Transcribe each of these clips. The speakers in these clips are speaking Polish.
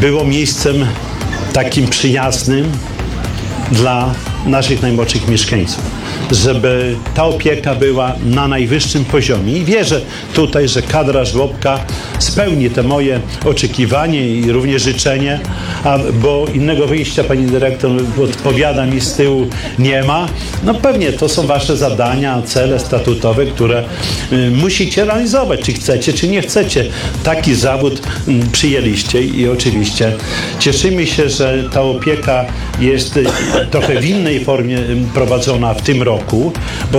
było miejscem takim przyjaznym dla naszych najmłodszych mieszkańców, żeby ta opieka była na najwyższym poziomie. I wierzę tutaj, że kadra żłobka spełni te moje oczekiwanie i również życzenie, bo innego wyjścia, pani dyrektor odpowiada mi z tyłu, nie ma. No pewnie to są wasze zadania, cele statutowe, które musicie realizować, czy chcecie, czy nie chcecie. Taki zawód przyjęliście i oczywiście cieszymy się, że ta opieka jest trochę w innej formie prowadzona w tym roku, bo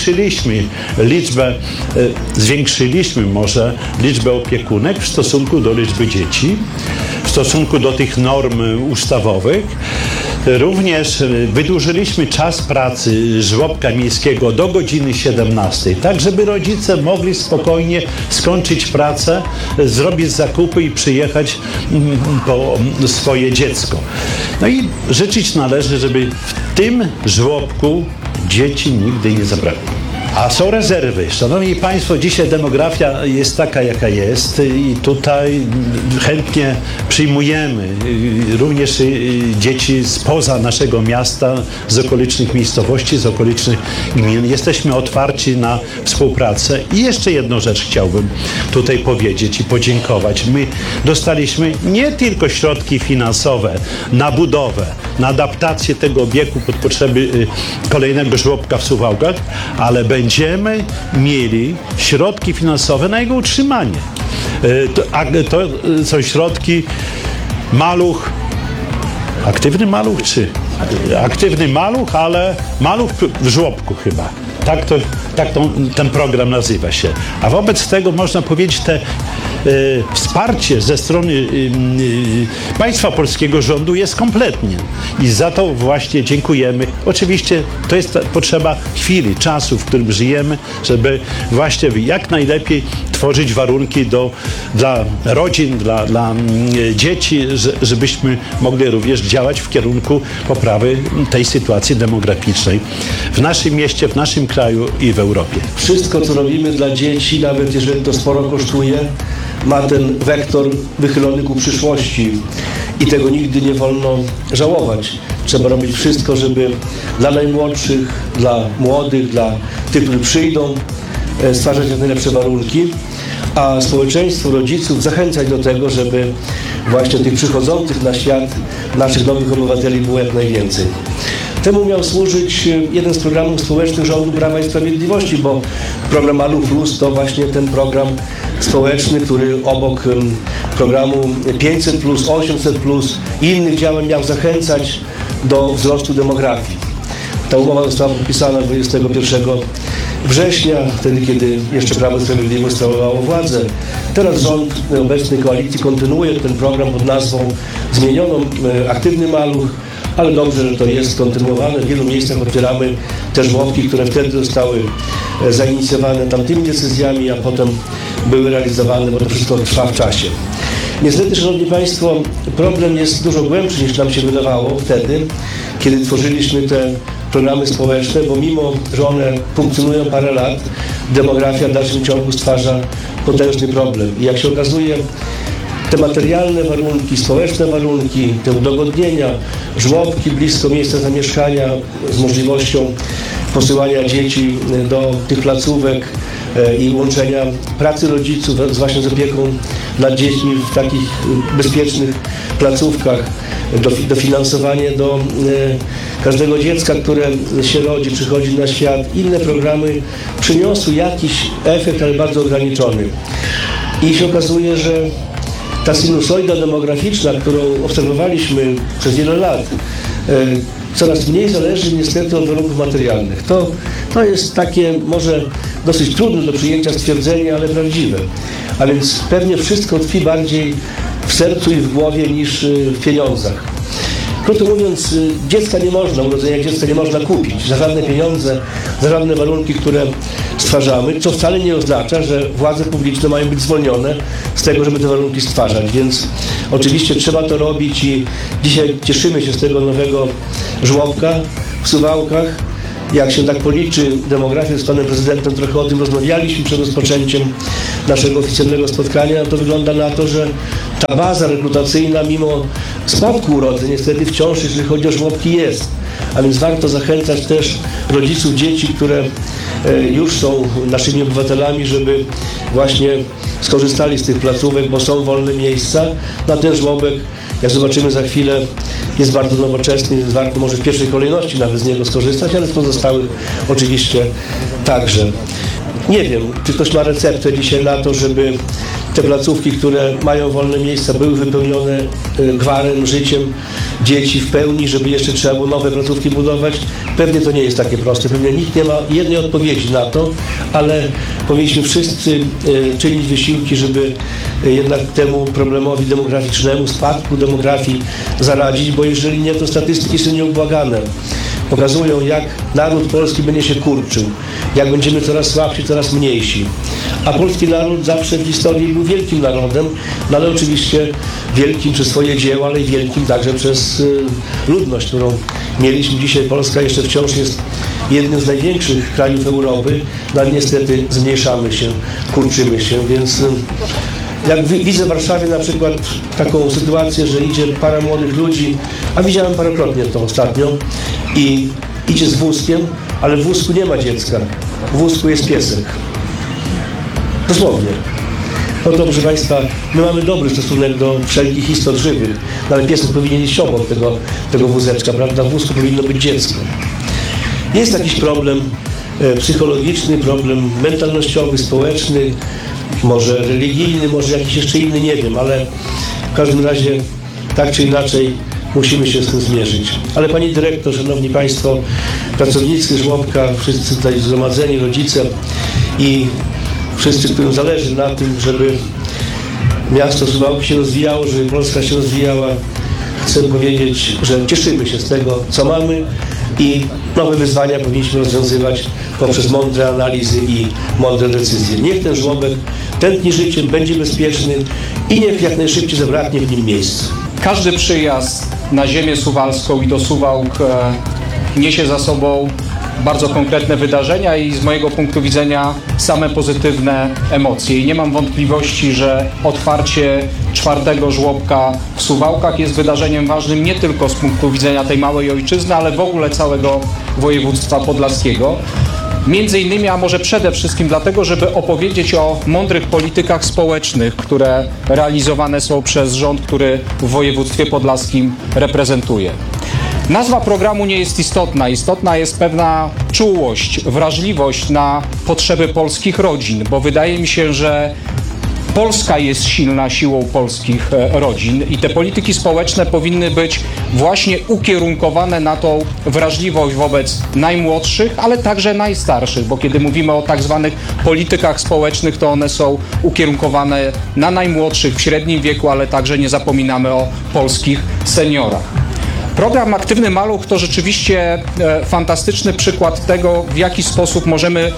zwiększyliśmy może liczbę opiekunek w stosunku do liczby dzieci, w stosunku do tych norm ustawowych. Również wydłużyliśmy czas pracy żłobka miejskiego do godziny 17, tak żeby rodzice mogli spokojnie skończyć pracę, zrobić zakupy i przyjechać po swoje dziecko. No i życzyć należy, żeby w tym żłobku dzieci nigdy nie zabrakło. A są rezerwy. Szanowni Państwo, dzisiaj demografia jest taka, jaka jest i tutaj chętnie przyjmujemy również dzieci spoza naszego miasta, z okolicznych miejscowości, z okolicznych gmin. Jesteśmy otwarci na współpracę. I jeszcze jedną rzecz chciałbym tutaj powiedzieć i podziękować. My dostaliśmy nie tylko środki finansowe na budowę, na adaptację tego obiektu pod potrzeby kolejnego żłobka w Suwałkach, ale będziemy mieli środki finansowe na jego utrzymanie. To są środki maluch, aktywny maluch czy? Aktywny maluch, ale maluch w żłobku chyba. Ten program nazywa się. A wobec tego można powiedzieć, wsparcie ze strony państwa polskiego rządu jest kompletnie. I za to właśnie dziękujemy. Oczywiście to jest potrzeba chwili, czasu, w którym żyjemy, żeby właśnie jak najlepiej tworzyć warunki dla rodzin, dla dzieci, żebyśmy mogli również działać w kierunku poprawy tej sytuacji demograficznej w naszym mieście, w naszym kraju i w Europie. Wszystko, co robimy dla dzieci, nawet jeżeli to sporo kosztuje, ma ten wektor wychylony ku przyszłości i tego nigdy nie wolno żałować. Trzeba robić wszystko, żeby dla najmłodszych, dla młodych, dla tych, którzy przyjdą, stwarzać jak najlepsze warunki, a społeczeństwo, rodziców zachęcać do tego, żeby właśnie tych przychodzących na świat, naszych nowych obywateli było jak najwięcej. Temu miał służyć jeden z programów społecznych rządu Prawa i Sprawiedliwości, bo program Maluch Plus to właśnie ten program społeczny, który obok programu 500+, 800+ i innych działań miał zachęcać do wzrostu demografii. Ta umowa została podpisana 21 września, wtedy kiedy jeszcze Prawo i Sprawiedliwość sprawowało władzę. Teraz rząd obecnej koalicji kontynuuje ten program pod nazwą zmienioną Aktywny Maluch, ale dobrze, że to jest kontynuowane. W wielu miejscach otwieramy te żłobki, które wtedy zostały zainicjowane tamtymi decyzjami, a potem były realizowane, bo to wszystko trwa w czasie. Niestety, Szanowni Państwo, problem jest dużo głębszy niż nam się wydawało wtedy, kiedy tworzyliśmy te programy społeczne, bo mimo, że one funkcjonują parę lat, demografia w dalszym ciągu stwarza potężny problem. I jak się okazuje, te materialne warunki, społeczne warunki, te udogodnienia, żłobki blisko miejsca zamieszkania z możliwością posyłania dzieci do tych placówek i łączenia pracy rodziców właśnie z opieką nad dziećmi w takich bezpiecznych placówkach, dofinansowanie do każdego dziecka, które się rodzi, przychodzi na świat. Inne programy przyniosły jakiś efekt, ale bardzo ograniczony. I się okazuje, że ta sinusoida demograficzna, którą obserwowaliśmy przez wiele lat, coraz mniej zależy niestety od warunków materialnych. To jest takie może dosyć trudne do przyjęcia stwierdzenie, ale prawdziwe. A więc pewnie wszystko tkwi bardziej w sercu i w głowie niż w pieniądzach. Krótko mówiąc, urodzenia dziecka nie można kupić za żadne pieniądze, za żadne warunki, które stwarzamy, co wcale nie oznacza, że władze publiczne mają być zwolnione z tego, żeby te warunki stwarzać. Więc oczywiście trzeba to robić i dzisiaj cieszymy się z tego nowego żłobka w Suwałkach. Jak się tak policzy demografię z panem prezydentem, trochę o tym rozmawialiśmy przed rozpoczęciem naszego oficjalnego spotkania, to wygląda na to, że ta baza rekrutacyjna mimo spadku urodzeń niestety wciąż, jeżeli chodzi o żłobki, jest. A więc warto zachęcać też rodziców dzieci, które już są naszymi obywatelami, żeby właśnie skorzystali z tych placówek, bo są wolne miejsca. Na ten żłobek, jak zobaczymy za chwilę, jest bardzo nowoczesny, więc warto może w pierwszej kolejności nawet z niego skorzystać, ale z pozostałych oczywiście także. Nie wiem, czy ktoś ma receptę dzisiaj na to, żeby te placówki, które mają wolne miejsca, były wypełnione gwarem, życiem dzieci w pełni, żeby jeszcze trzeba było nowe placówki budować. Pewnie to nie jest takie proste. Pewnie nikt nie ma jednej odpowiedzi na to, ale powinniśmy wszyscy czynić wysiłki, żeby jednak temu problemowi demograficznemu, spadku demografii zaradzić, bo jeżeli nie, to statystyki są nieubłagane. Pokazują, jak naród polski będzie się kurczył, jak będziemy coraz słabsi, coraz mniejsi. A polski naród zawsze w historii był wielkim narodem, no ale oczywiście wielkim przez swoje dzieła, ale i wielkim także przez ludność, którą mieliśmy. Dzisiaj Polska jeszcze wciąż jest jednym z największych krajów Europy, no ale niestety zmniejszamy się, kurczymy się, więc jak widzę w Warszawie na przykład taką sytuację, że idzie para młodych ludzi, a widziałem parokrotnie to ostatnio, i idzie z wózkiem, ale w wózku nie ma dziecka, w wózku jest piesek. Dosłownie. No to, proszę Państwa, my mamy dobry stosunek do wszelkich istot żywych, no ale piesek powinien iść obok tego wózeczka, prawda? W wózku powinno być dziecko. Jest jakiś problem psychologiczny, problem mentalnościowy, społeczny, może religijny, może jakiś jeszcze inny, nie wiem, ale w każdym razie tak czy inaczej musimy się z tym zmierzyć. Ale Pani Dyrektor, Szanowni Państwo, pracownicy żłobka, wszyscy tutaj zgromadzeni, rodzice i wszyscy, którym zależy na tym, żeby miasto Suwałki się rozwijało, żeby Polska się rozwijała, chcę powiedzieć, że cieszymy się z tego, co mamy i nowe wyzwania powinniśmy rozwiązywać poprzez mądre analizy i mądre decyzje. Niech ten żłobek tętni życiem, będzie bezpieczny i niech jak najszybciej zabraknie w nim miejsc. Każdy przyjazd na ziemię suwalską i do Suwałk niesie za sobą bardzo konkretne wydarzenia i z mojego punktu widzenia same pozytywne emocje. I nie mam wątpliwości, że otwarcie 4. żłobka w Suwałkach jest wydarzeniem ważnym nie tylko z punktu widzenia tej małej ojczyzny, ale w ogóle całego województwa podlaskiego. Między innymi, a może przede wszystkim dlatego, żeby opowiedzieć o mądrych politykach społecznych, które realizowane są przez rząd, który w województwie podlaskim reprezentuje. Nazwa programu nie jest istotna. Istotna jest pewna czułość, wrażliwość na potrzeby polskich rodzin, bo wydaje mi się, że Polska jest silna siłą polskich rodzin i te polityki społeczne powinny być właśnie ukierunkowane na tą wrażliwość wobec najmłodszych, ale także najstarszych, bo kiedy mówimy o tak zwanych politykach społecznych, to one są ukierunkowane na najmłodszych w średnim wieku, ale także nie zapominamy o polskich seniorach. Program Aktywny Maluch to rzeczywiście fantastyczny przykład tego, w jaki sposób możemy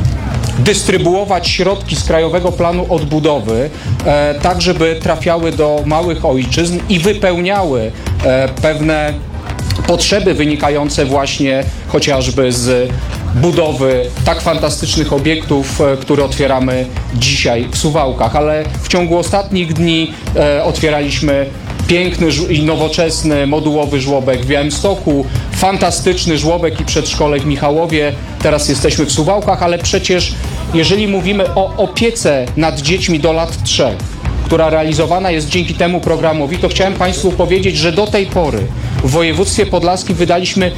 dystrybuować środki z Krajowego Planu Odbudowy, tak żeby trafiały do małych ojczyzn i wypełniały pewne potrzeby wynikające właśnie chociażby z budowy tak fantastycznych obiektów, które otwieramy dzisiaj w Suwałkach. Ale w ciągu ostatnich dni otwieraliśmy piękny i nowoczesny modułowy żłobek w Białymstoku, fantastyczny żłobek i przedszkolek w Michałowie. Teraz jesteśmy w Suwałkach, ale przecież jeżeli mówimy o opiece nad dziećmi do lat 3, która realizowana jest dzięki temu programowi, to chciałem Państwu powiedzieć, że do tej pory w województwie podlaskim wydaliśmy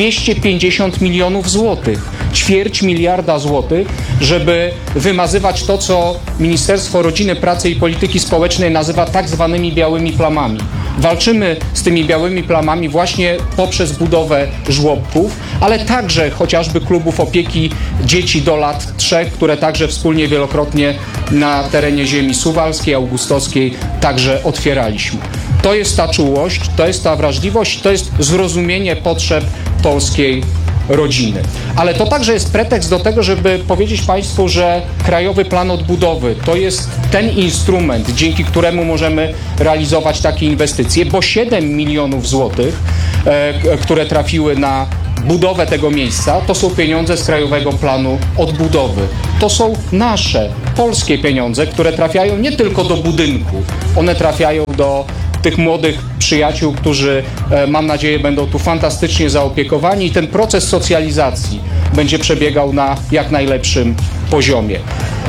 250 milionów złotych, 250 miliarda złotych, żeby wymazywać to, co Ministerstwo Rodziny, Pracy i Polityki Społecznej nazywa tak zwanymi białymi plamami. Walczymy z tymi białymi plamami właśnie poprzez budowę żłobków, ale także chociażby klubów opieki dzieci do lat 3, które także wspólnie wielokrotnie na terenie ziemi suwalskiej, augustowskiej także otwieraliśmy. To jest ta czułość, to jest ta wrażliwość, to jest zrozumienie potrzeb polskiej rodziny. Ale to także jest pretekst do tego, żeby powiedzieć Państwu, że Krajowy Plan Odbudowy to jest ten instrument, dzięki któremu możemy realizować takie inwestycje, bo 7 milionów złotych, które trafiły na budowę tego miejsca, to są pieniądze z Krajowego Planu Odbudowy. To są nasze, polskie pieniądze, które trafiają nie tylko do budynku, one trafiają do tych młodych przyjaciół, którzy, mam nadzieję, będą tu fantastycznie zaopiekowani i ten proces socjalizacji będzie przebiegał na jak najlepszym poziomie.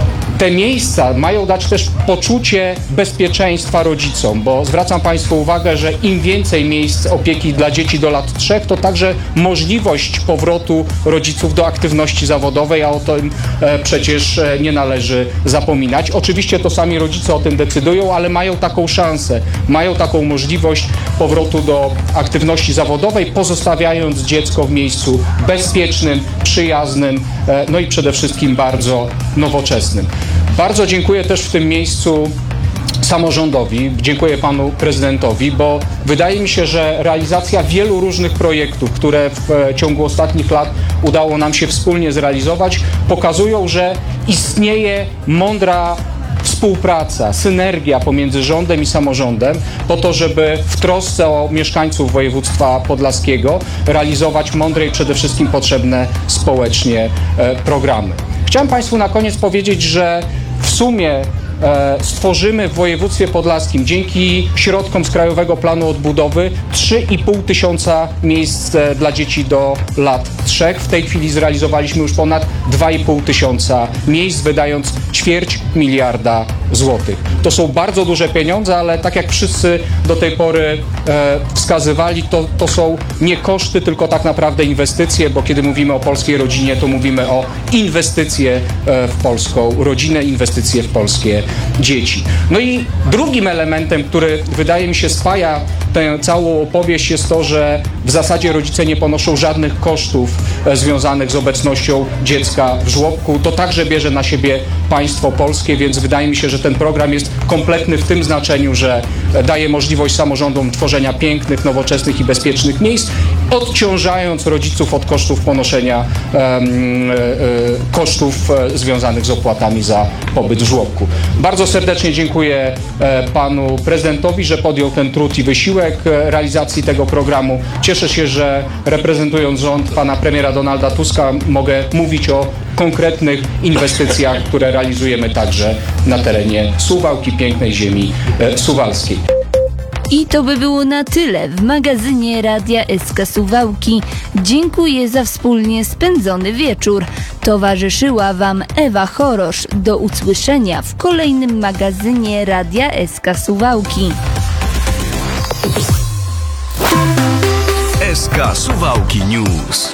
Te miejsca mają dać też poczucie bezpieczeństwa rodzicom, bo zwracam Państwu uwagę, że im więcej miejsc opieki dla dzieci do lat 3, to także możliwość powrotu rodziców do aktywności zawodowej, a o tym przecież nie należy zapominać. Oczywiście to sami rodzice o tym decydują, ale mają taką szansę, mają taką możliwość powrotu do aktywności zawodowej, pozostawiając dziecko w miejscu bezpiecznym, przyjaznym, no i przede wszystkim bardzo nowoczesnym. Bardzo dziękuję też w tym miejscu samorządowi, dziękuję panu prezydentowi, bo wydaje mi się, że realizacja wielu różnych projektów, które w ciągu ostatnich lat udało nam się wspólnie zrealizować, pokazują, że istnieje mądra współpraca, synergia pomiędzy rządem i samorządem po to, żeby w trosce o mieszkańców województwa podlaskiego realizować mądre i przede wszystkim potrzebne społecznie programy. Chciałem Państwu na koniec powiedzieć, że w sumie stworzymy w województwie podlaskim dzięki środkom z Krajowego Planu Odbudowy 3,5 tysiąca miejsc dla dzieci do lat 3. W tej chwili zrealizowaliśmy już ponad 2,5 tysiąca miejsc, wydając 250 miliarda złotych. To są bardzo duże pieniądze, ale tak jak wszyscy do tej pory wskazywali, to są nie koszty, tylko tak naprawdę inwestycje, bo kiedy mówimy o polskiej rodzinie, to mówimy o inwestycje w polską rodzinę, inwestycje w polskie dzieci. No i drugim elementem, który wydaje mi się spaja tę całą opowieść, jest to, że w zasadzie rodzice nie ponoszą żadnych kosztów związanych z obecnością dziecka w żłobku. To także bierze na siebie państwo polskie, więc wydaje mi się, że ten program jest kompletny w tym znaczeniu, że daje możliwość samorządom tworzenia pięknych, nowoczesnych i bezpiecznych miejsc, odciążając rodziców od kosztów ponoszenia kosztów związanych z opłatami za pobyt w żłobku. Bardzo serdecznie dziękuję panu prezydentowi, że podjął ten trud i wysiłek realizacji tego programu. Cieszę się, że reprezentując rząd pana premiera Donalda Tuska mogę mówić o konkretnych inwestycjach, które realizujemy także na terenie Suwałk i pięknej ziemi suwalskiej. I to by było na tyle w magazynie Radia SK Suwałki. Dziękuję za wspólnie spędzony wieczór. Towarzyszyła Wam Ewa Chorosz. Do usłyszenia w kolejnym magazynie Radia SK Suwałki. SK Suwałki News.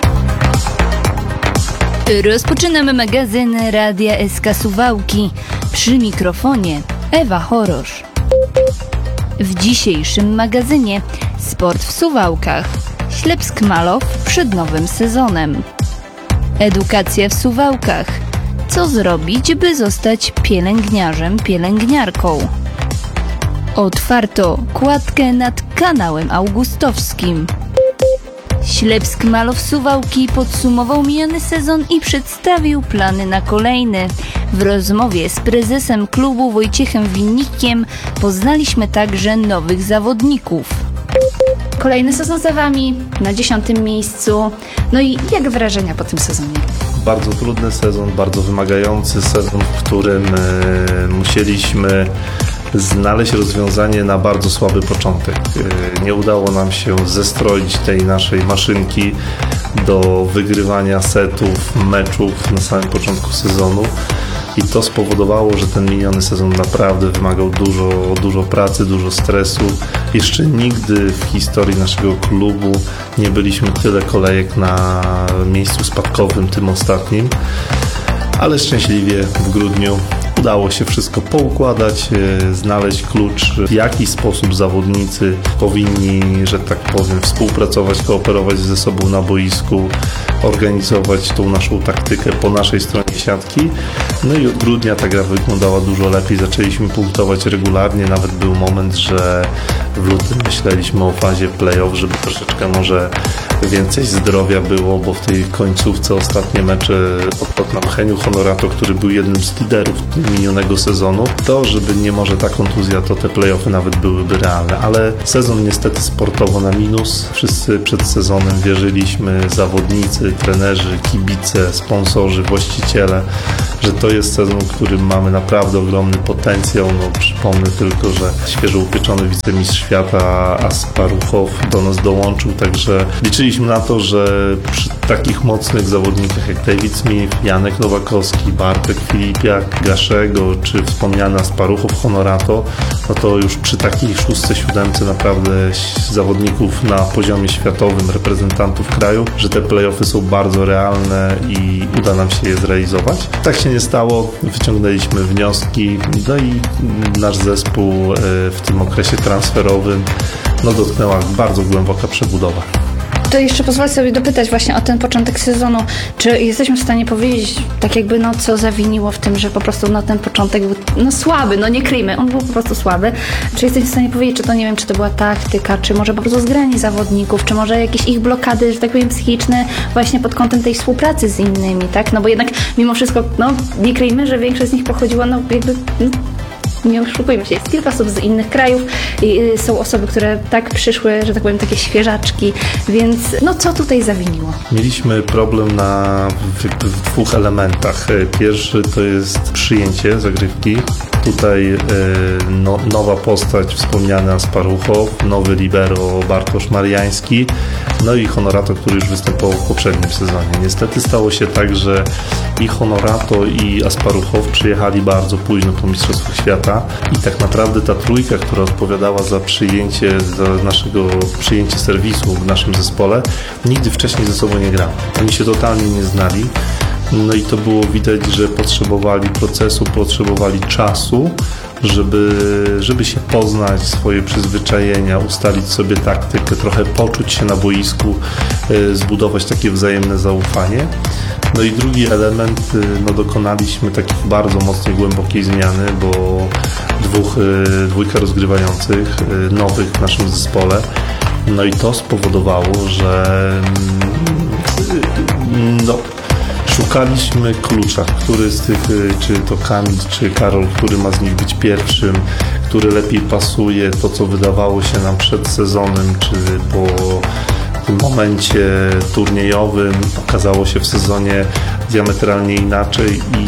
Rozpoczynamy magazyn Radia SK Suwałki. Przy mikrofonie Ewa Chorosz. W dzisiejszym magazynie sport w Suwałkach. Ślepsk Malow przed nowym sezonem. Edukacja w Suwałkach. Co zrobić, by zostać pielęgniarzem, pielęgniarką? Otwarto kładkę nad kanałem augustowskim. Ślepsk Malow Suwałki podsumował miniony sezon i przedstawił plany na kolejny. W rozmowie z prezesem klubu Wojciechem Winnikiem poznaliśmy także nowych zawodników. Kolejny sezon za Wami, na 10. miejscu. No i jak wrażenia po tym sezonie? Bardzo trudny sezon, bardzo wymagający sezon, w którym musieliśmy znaleźć rozwiązanie na bardzo słaby początek. Nie udało nam się zestroić tej naszej maszynki do wygrywania setów, meczów na samym początku sezonu. I to spowodowało, że ten miniony sezon naprawdę wymagał dużo pracy, dużo stresu. Jeszcze nigdy w historii naszego klubu nie byliśmy tyle kolejek na miejscu spadkowym, tym ostatnim. Ale szczęśliwie w grudniu udało się wszystko poukładać, znaleźć klucz, w jaki sposób zawodnicy powinni, że tak powiem, współpracować, kooperować ze sobą na boisku, organizować tą naszą taktykę po naszej stronie siatki. No i od grudnia ta gra wyglądała dużo lepiej, zaczęliśmy punktować regularnie, nawet był moment, że w lutym myśleliśmy o fazie play-off, żeby troszeczkę może więcej zdrowia było, bo w tej końcówce ostatnie mecze odpadł nam Heniu Honorato, który był jednym z liderów minionego sezonu. To, żeby nie może ta kontuzja, to te play-offy nawet byłyby realne, ale sezon niestety sportowo na minus. Wszyscy przed sezonem wierzyliśmy, zawodnicy, trenerzy, kibice, sponsorzy, właściciele, że to jest sezon, w którym mamy naprawdę ogromny potencjał. No, przypomnę tylko, że świeżo upieczony wicemistrz świata Asparuchow do nas dołączył, także liczyliśmy na to, że przy takich mocnych zawodnikach jak David Smith, Janek Nowakowski, Bartek Filipiak, Gaszego czy wspomniany Asparuchow Honorato, no to już przy takiej 6-7 naprawdę zawodników na poziomie światowym, reprezentantów kraju, że te play-offy są bardzo realne i uda nam się je zrealizować. Tak się nie stało, wyciągnęliśmy wnioski, no i nasz zespół w tym okresie transferowym dotknęła bardzo głęboka przebudowa. To jeszcze pozwolę sobie dopytać właśnie o ten początek sezonu. Czy jesteśmy w stanie powiedzieć, tak jakby, co zawiniło w tym, że po prostu ten początek był słaby, nie kryjmy, on był po prostu słaby. Czy jesteśmy w stanie powiedzieć, czy to, nie wiem, czy to była taktyka, czy może po prostu zgranie zawodników, czy może jakieś ich blokady, że tak powiem, psychiczne właśnie pod kątem tej współpracy z innymi, tak? Bo jednak mimo wszystko, nie kryjmy, że większość z nich pochodziła, nie oszukujmy się, jest kilka osób z innych krajów i są osoby, które tak przyszły, że tak powiem, takie świeżaczki, więc co tutaj zawiniło? Mieliśmy problem w dwóch elementach. Pierwszy to jest przyjęcie zagrywki. Tutaj nowa postać, wspomniany Asparuchow, nowy libero Bartosz Mariański, i Honorato, który już występował w poprzednim sezonie. Niestety stało się tak, że i Honorato, i Asparuchow przyjechali bardzo późno po Mistrzostwach Świata i tak naprawdę ta trójka, która odpowiadała za naszego przyjęcie serwisu w naszym zespole, nigdy wcześniej ze sobą nie grała. Oni się totalnie nie znali. I to było widać, że potrzebowali procesu, potrzebowali czasu, żeby się poznać, swoje przyzwyczajenia, ustalić sobie taktykę, trochę poczuć się na boisku, zbudować takie wzajemne zaufanie. I drugi element, dokonaliśmy takiej bardzo mocnej, głębokiej zmiany, bo dwójka rozgrywających, nowych w naszym zespole. I to spowodowało, że szukaliśmy klucza, który z tych, czy to Kamil, czy Karol, który ma z nich być pierwszym, który lepiej pasuje, to co wydawało się nam przed sezonem, czy po tym momencie turniejowym, okazało się w sezonie diametralnie inaczej i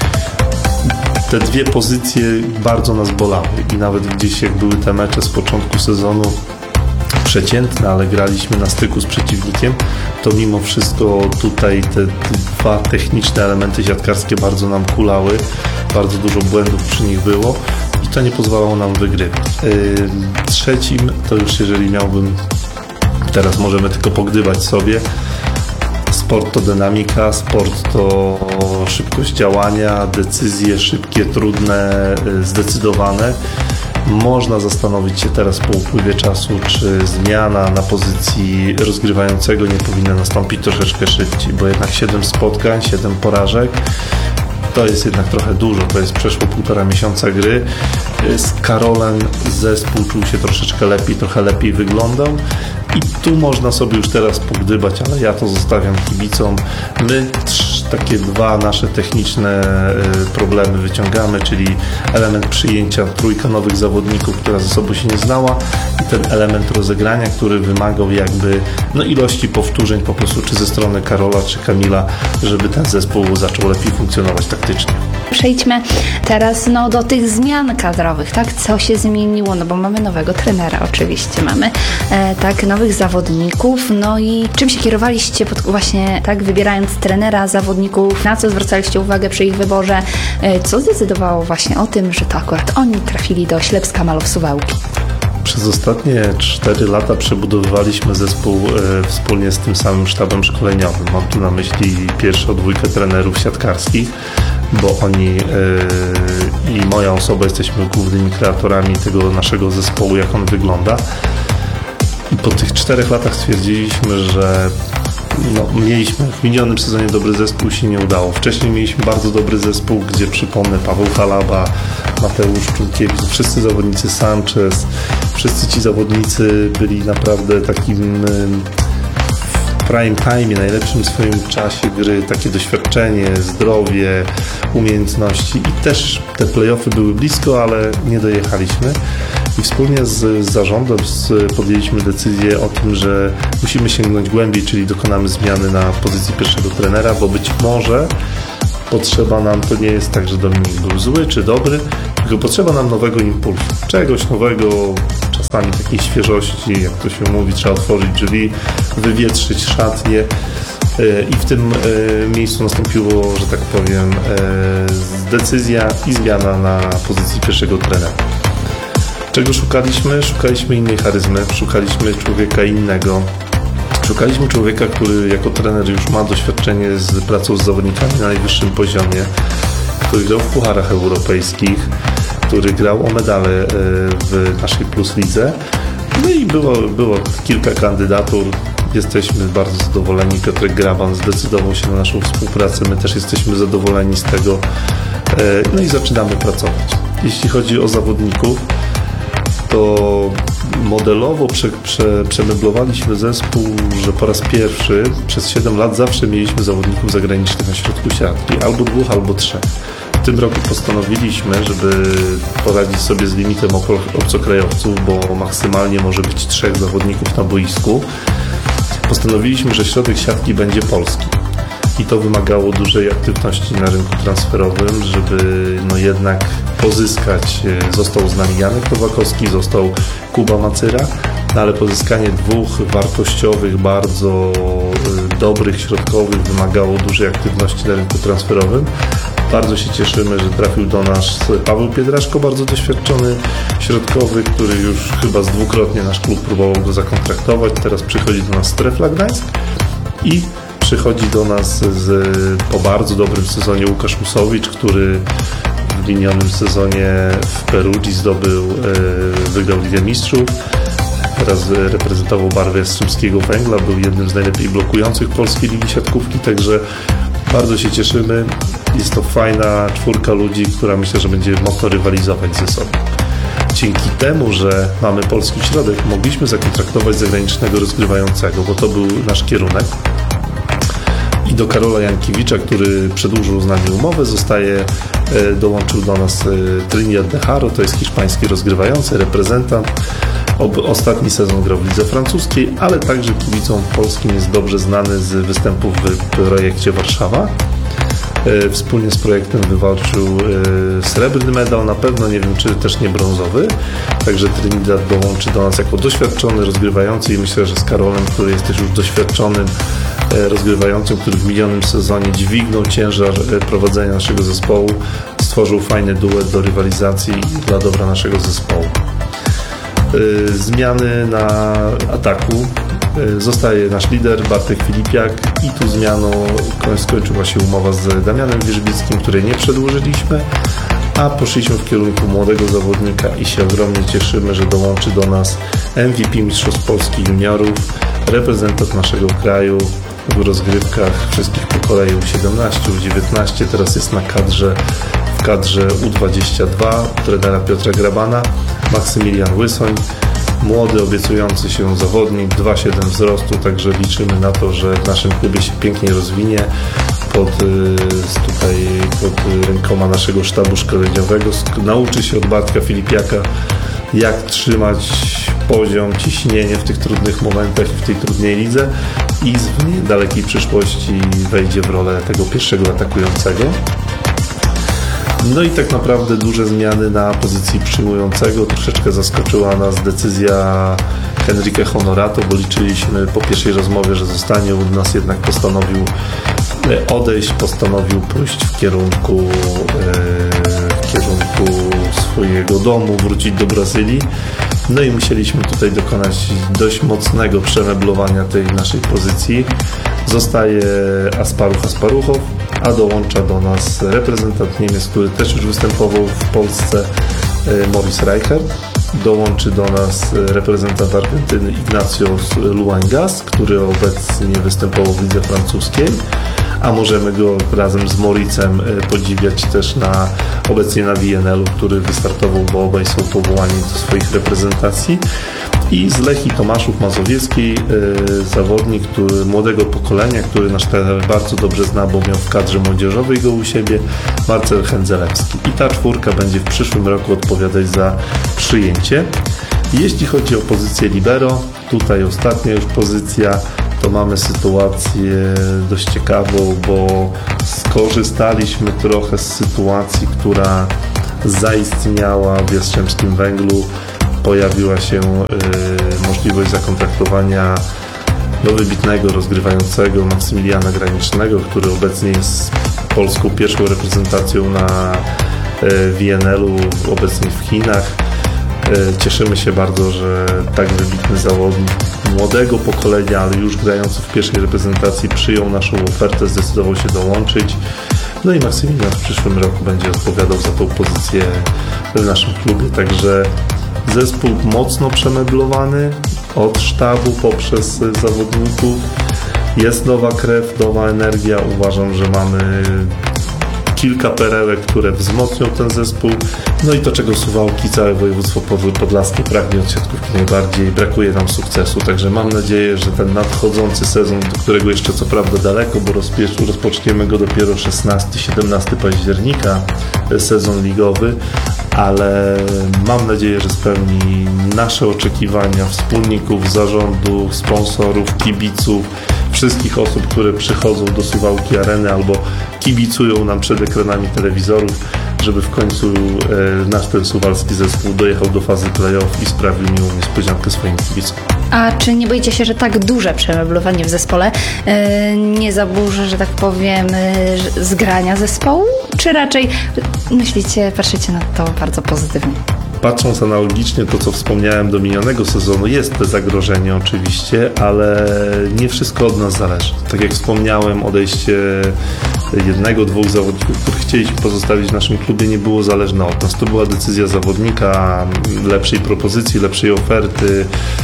te dwie pozycje bardzo nas bolały i nawet gdzieś jak były te mecze z początku sezonu przeciętne, ale graliśmy na styku z przeciwnikiem, to mimo wszystko tutaj te dwa techniczne elementy siatkarskie bardzo nam kulały, bardzo dużo błędów przy nich było i to nie pozwalało nam wygrywać. Trzecim, to już jeżeli miałbym, teraz możemy tylko pogdybać sobie, sport to dynamika, sport to szybkość działania, decyzje szybkie, trudne, zdecydowane. Można zastanowić się teraz po upływie czasu, czy zmiana na pozycji rozgrywającego nie powinna nastąpić troszeczkę szybciej, bo jednak 7 spotkań, 7 porażek to jest jednak trochę dużo, to jest przeszło 1,5 miesiąca gry. Z Karolem zespół czuł się troszeczkę lepiej, trochę lepiej wyglądał i tu można sobie już teraz pogdybać, ale ja to zostawiam kibicom. My takie dwa nasze techniczne problemy wyciągamy, czyli element przyjęcia, trójka nowych zawodników, która ze sobą się nie znała i ten element rozegrania, który wymagał jakby ilości powtórzeń po prostu, czy ze strony Karola, czy Kamila, żeby ten zespół zaczął lepiej funkcjonować taktycznie. Przejdźmy teraz do tych zmian kadrowych, tak? Co się zmieniło? Bo mamy nowego trenera oczywiście, mamy nowych zawodników, i czym się kierowaliście właśnie wybierając trenera, zawodników, na co zwracaliście uwagę przy ich wyborze, co zdecydowało właśnie o tym, że to akurat oni trafili do Ślepska Malow Suwałki? Przez ostatnie 4 lata przebudowywaliśmy zespół wspólnie z tym samym sztabem szkoleniowym. Mam tu na myśli pierwszą dwójkę trenerów siatkarskich, bo oni i moja osoba jesteśmy głównymi kreatorami tego naszego zespołu, jak on wygląda. I po tych 4 latach stwierdziliśmy, że mieliśmy w minionym sezonie dobry zespół, się nie udało. Wcześniej mieliśmy bardzo dobry zespół, gdzie przypomnę Paweł Halaba, Mateusz Czulkiewicz, wszyscy zawodnicy, Sanchez, wszyscy ci zawodnicy byli naprawdę takim prime time, najlepszym swoim czasie gry, takie doświadczenie, zdrowie, umiejętności i też te play-offy były blisko, ale nie dojechaliśmy. I wspólnie z zarządem podjęliśmy decyzję o tym, że musimy sięgnąć głębiej, czyli dokonamy zmiany na pozycji pierwszego trenera, bo być może potrzeba nam, to nie jest tak, że Dominik był zły czy dobry, tylko potrzeba nam nowego impulsu, czegoś nowego, czasami takiej świeżości, jak to się mówi, trzeba otworzyć drzwi, wywietrzyć szatnię i w tym miejscu nastąpiło, że tak powiem, decyzja i zmiana na pozycji pierwszego trenera. Czego szukaliśmy? Szukaliśmy innej charyzmy, szukaliśmy człowieka innego. Szukaliśmy człowieka, który jako trener już ma doświadczenie z pracą z zawodnikami na najwyższym poziomie, który grał w pucharach europejskich, który grał o medale w naszej Plus Lidze. No i było kilka kandydatur. Jesteśmy bardzo zadowoleni. Piotrek Graban zdecydował się na naszą współpracę. My też jesteśmy zadowoleni z tego. No i zaczynamy pracować. Jeśli chodzi o zawodników, to modelowo przemeblowaliśmy zespół, że po raz pierwszy przez 7 lat zawsze mieliśmy zawodników zagranicznych na środku siatki, albo 2, albo 3. W tym roku postanowiliśmy, żeby poradzić sobie z limitem obcokrajowców, bo maksymalnie może być 3 zawodników na boisku. Postanowiliśmy, że środek siatki będzie polski. I to wymagało dużej aktywności na rynku transferowym, żeby jednak pozyskać. Został z nami Janek Nowakowski, został Kuba Macyra, ale pozyskanie 2 wartościowych, bardzo dobrych środkowych wymagało dużej aktywności na rynku transferowym. Bardzo się cieszymy, że trafił do nas Paweł Piedraszko, bardzo doświadczony środkowy, który już chyba dwukrotnie nasz klub próbował go zakontraktować. Teraz przychodzi do nas z Trefla Gdańsk i przychodzi do nas po bardzo dobrym sezonie Łukasz Musowicz, który w minionym sezonie w Perugii wygrał Ligę Mistrzów. Teraz reprezentował barwy Jastrzębskiego Węgla, był jednym z najlepiej blokujących polskiej ligi siatkówki, także bardzo się cieszymy. Jest to fajna 4 ludzi, która myślę, że będzie mocno rywalizować ze sobą. Dzięki temu, że mamy polski środek, mogliśmy zakontraktować zagranicznego rozgrywającego, bo to był nasz kierunek. I do Karola Jankiewicza, który przedłużył z nami umowę, dołączył do nas Trinidad de Haro, to jest hiszpański rozgrywający, reprezentant. Ostatni sezon grał w lidze francuskiej, ale także kibicom polskim jest dobrze znany z występów w projekcie Warszawa. Wspólnie z projektem wywalczył srebrny medal, na pewno nie wiem, czy też nie brązowy. Także Trinidad dołączy do nas jako doświadczony rozgrywający i myślę, że z Karolem, który jest też już doświadczonym rozgrywającym, który w minionym sezonie dźwignął ciężar prowadzenia naszego zespołu, stworzył fajny duet do rywalizacji dla dobra naszego zespołu. Zmiany na ataku. Zostaje nasz lider Bartek Filipiak i tu zmianą skończyła się umowa z Damianem Wierzbickim, której nie przedłużyliśmy, a poszliśmy w kierunku młodego zawodnika i się ogromnie cieszymy, że dołączy do nas MVP Mistrzostw Polski Juniorów, reprezentant naszego kraju w rozgrywkach wszystkich po kolei U17, U19, teraz jest w kadrze U22 trenera Piotra Grabana, Maksymilian Łysoń. Młody, obiecujący się zawodnik, 2,7 wzrostu, także liczymy na to, że w naszym klubie się pięknie rozwinie pod rękoma naszego sztabu szkoleniowego. Nauczy się od Bartka Filipiaka, jak trzymać poziom, ciśnienie w tych trudnych momentach i w tej trudnej lidze i w niedalekiej przyszłości wejdzie w rolę tego pierwszego atakującego. No i tak naprawdę duże zmiany na pozycji przyjmującego. Troszeczkę zaskoczyła nas decyzja Henrique Honorato, bo liczyliśmy po pierwszej rozmowie, że zostanie u nas, jednak postanowił odejść, postanowił pójść w kierunku swojego domu, wrócić do Brazylii. No i musieliśmy tutaj dokonać dość mocnego przemeblowania tej naszej pozycji. Zostaje Asparuchow, a dołącza do nas reprezentant Niemiec, który też już występował w Polsce, Maurice Reichert. Dołączy do nas reprezentant Argentyny Ignacio Luangas, który obecnie występował w lidze francuskiej, a możemy go razem z Mauricem podziwiać też obecnie na WNL-u, który wystartował, bo obaj są powołani do swoich reprezentacji. I z Lechii Tomaszów Mazowieckiej zawodnik młodego pokolenia, który nasz trener bardzo dobrze zna, bo miał w kadrze młodzieżowej go u siebie, Marcel Hędzelewski. I ta czwórka będzie w przyszłym roku odpowiadać za przyjęcie. Jeśli chodzi o pozycję libero, tutaj ostatnia już pozycja, to mamy sytuację dość ciekawą, bo skorzystaliśmy trochę z sytuacji, która zaistniała w Jastrzębskim Węglu. Pojawiła się możliwość zakontraktowania wybitnego rozgrywającego Maksymiliana Granicznego, który obecnie jest polską pierwszą reprezentacją na WNL-u, obecnie w Chinach. Cieszymy się bardzo, że tak wybitny zawodnik młodego pokolenia, ale już grający w pierwszej reprezentacji przyjął naszą ofertę, zdecydował się dołączyć. No i Maksymilian w przyszłym roku będzie odpowiadał za tą pozycję w naszym klubie, także zespół mocno przemeblowany od sztabu poprzez zawodników. Jest nowa krew, nowa energia. Uważam, że mamy kilka perełek, które wzmocnią ten zespół. No i to, czego Suwałki, całe województwo podlaskie pragnie od siatkówki najbardziej, brakuje nam sukcesu. Także mam nadzieję, że ten nadchodzący sezon, do którego jeszcze co prawda daleko, bo rozpoczniemy go dopiero 16-17 października, sezon ligowy, ale mam nadzieję, że spełni nasze oczekiwania wspólników, zarządu, sponsorów, kibiców, wszystkich osób, które przychodzą do Suwałki Areny albo kibicują nam przed ekranami telewizorów, żeby w końcu nasz ten suwalski zespół dojechał do fazy play-off i sprawił miłą niespodziankę swoim kibicom. A czy nie boicie się, że tak duże przemeblowanie w zespole nie zaburzy, że tak powiem, zgrania zespołu? Czy raczej patrzycie na to bardzo pozytywnie? Patrząc analogicznie to, co wspomniałem do minionego sezonu, jest to zagrożenie oczywiście, ale nie wszystko od nas zależy. Tak jak wspomniałem, odejście jednego, dwóch zawodników, których chcieliśmy pozostawić w naszym klubie, nie było zależne od nas. To była decyzja zawodnika, lepszej propozycji, lepszej oferty,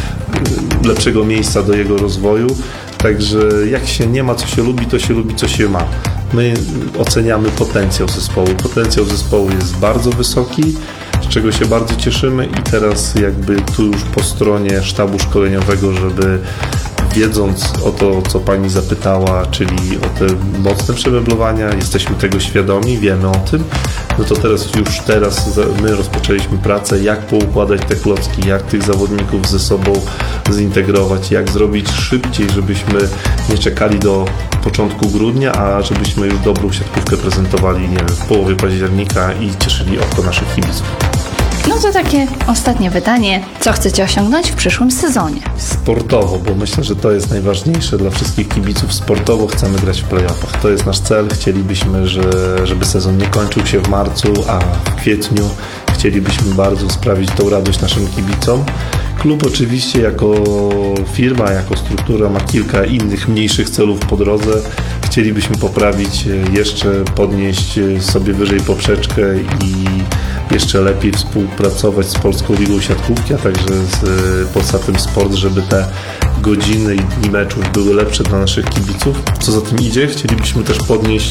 lepszego miejsca do jego rozwoju. Także jak się nie ma, co się lubi, to się lubi, co się ma. My oceniamy potencjał zespołu. Potencjał zespołu jest bardzo wysoki, z czego się bardzo cieszymy i teraz jakby tu już po stronie sztabu szkoleniowego, żeby wiedząc o to, co Pani zapytała, czyli o te mocne przemeblowania, jesteśmy tego świadomi, wiemy o tym, no to teraz my rozpoczęliśmy pracę, jak poukładać te klocki, jak tych zawodników ze sobą zintegrować, jak zrobić szybciej, żebyśmy nie czekali do początku grudnia, a żebyśmy już dobrą siatkówkę prezentowali, nie wiem, w połowie października i cieszyli oko naszych kibiców. No to takie ostatnie pytanie. Co chcecie osiągnąć w przyszłym sezonie? Sportowo, bo myślę, że to jest najważniejsze dla wszystkich kibiców. Sportowo chcemy grać w play-offach. To jest nasz cel. Chcielibyśmy, żeby sezon nie kończył się w marcu, a w kwietniu chcielibyśmy bardzo sprawić tą radość naszym kibicom. Klub oczywiście jako firma, jako struktura ma kilka innych mniejszych celów po drodze. Chcielibyśmy poprawić jeszcze, podnieść sobie wyżej poprzeczkę i jeszcze lepiej współpracować z Polską Ligą Siatkówki, a także z Polsatem Sport, żeby te godziny i dni meczów były lepsze dla naszych kibiców. Co za tym idzie, chcielibyśmy też podnieść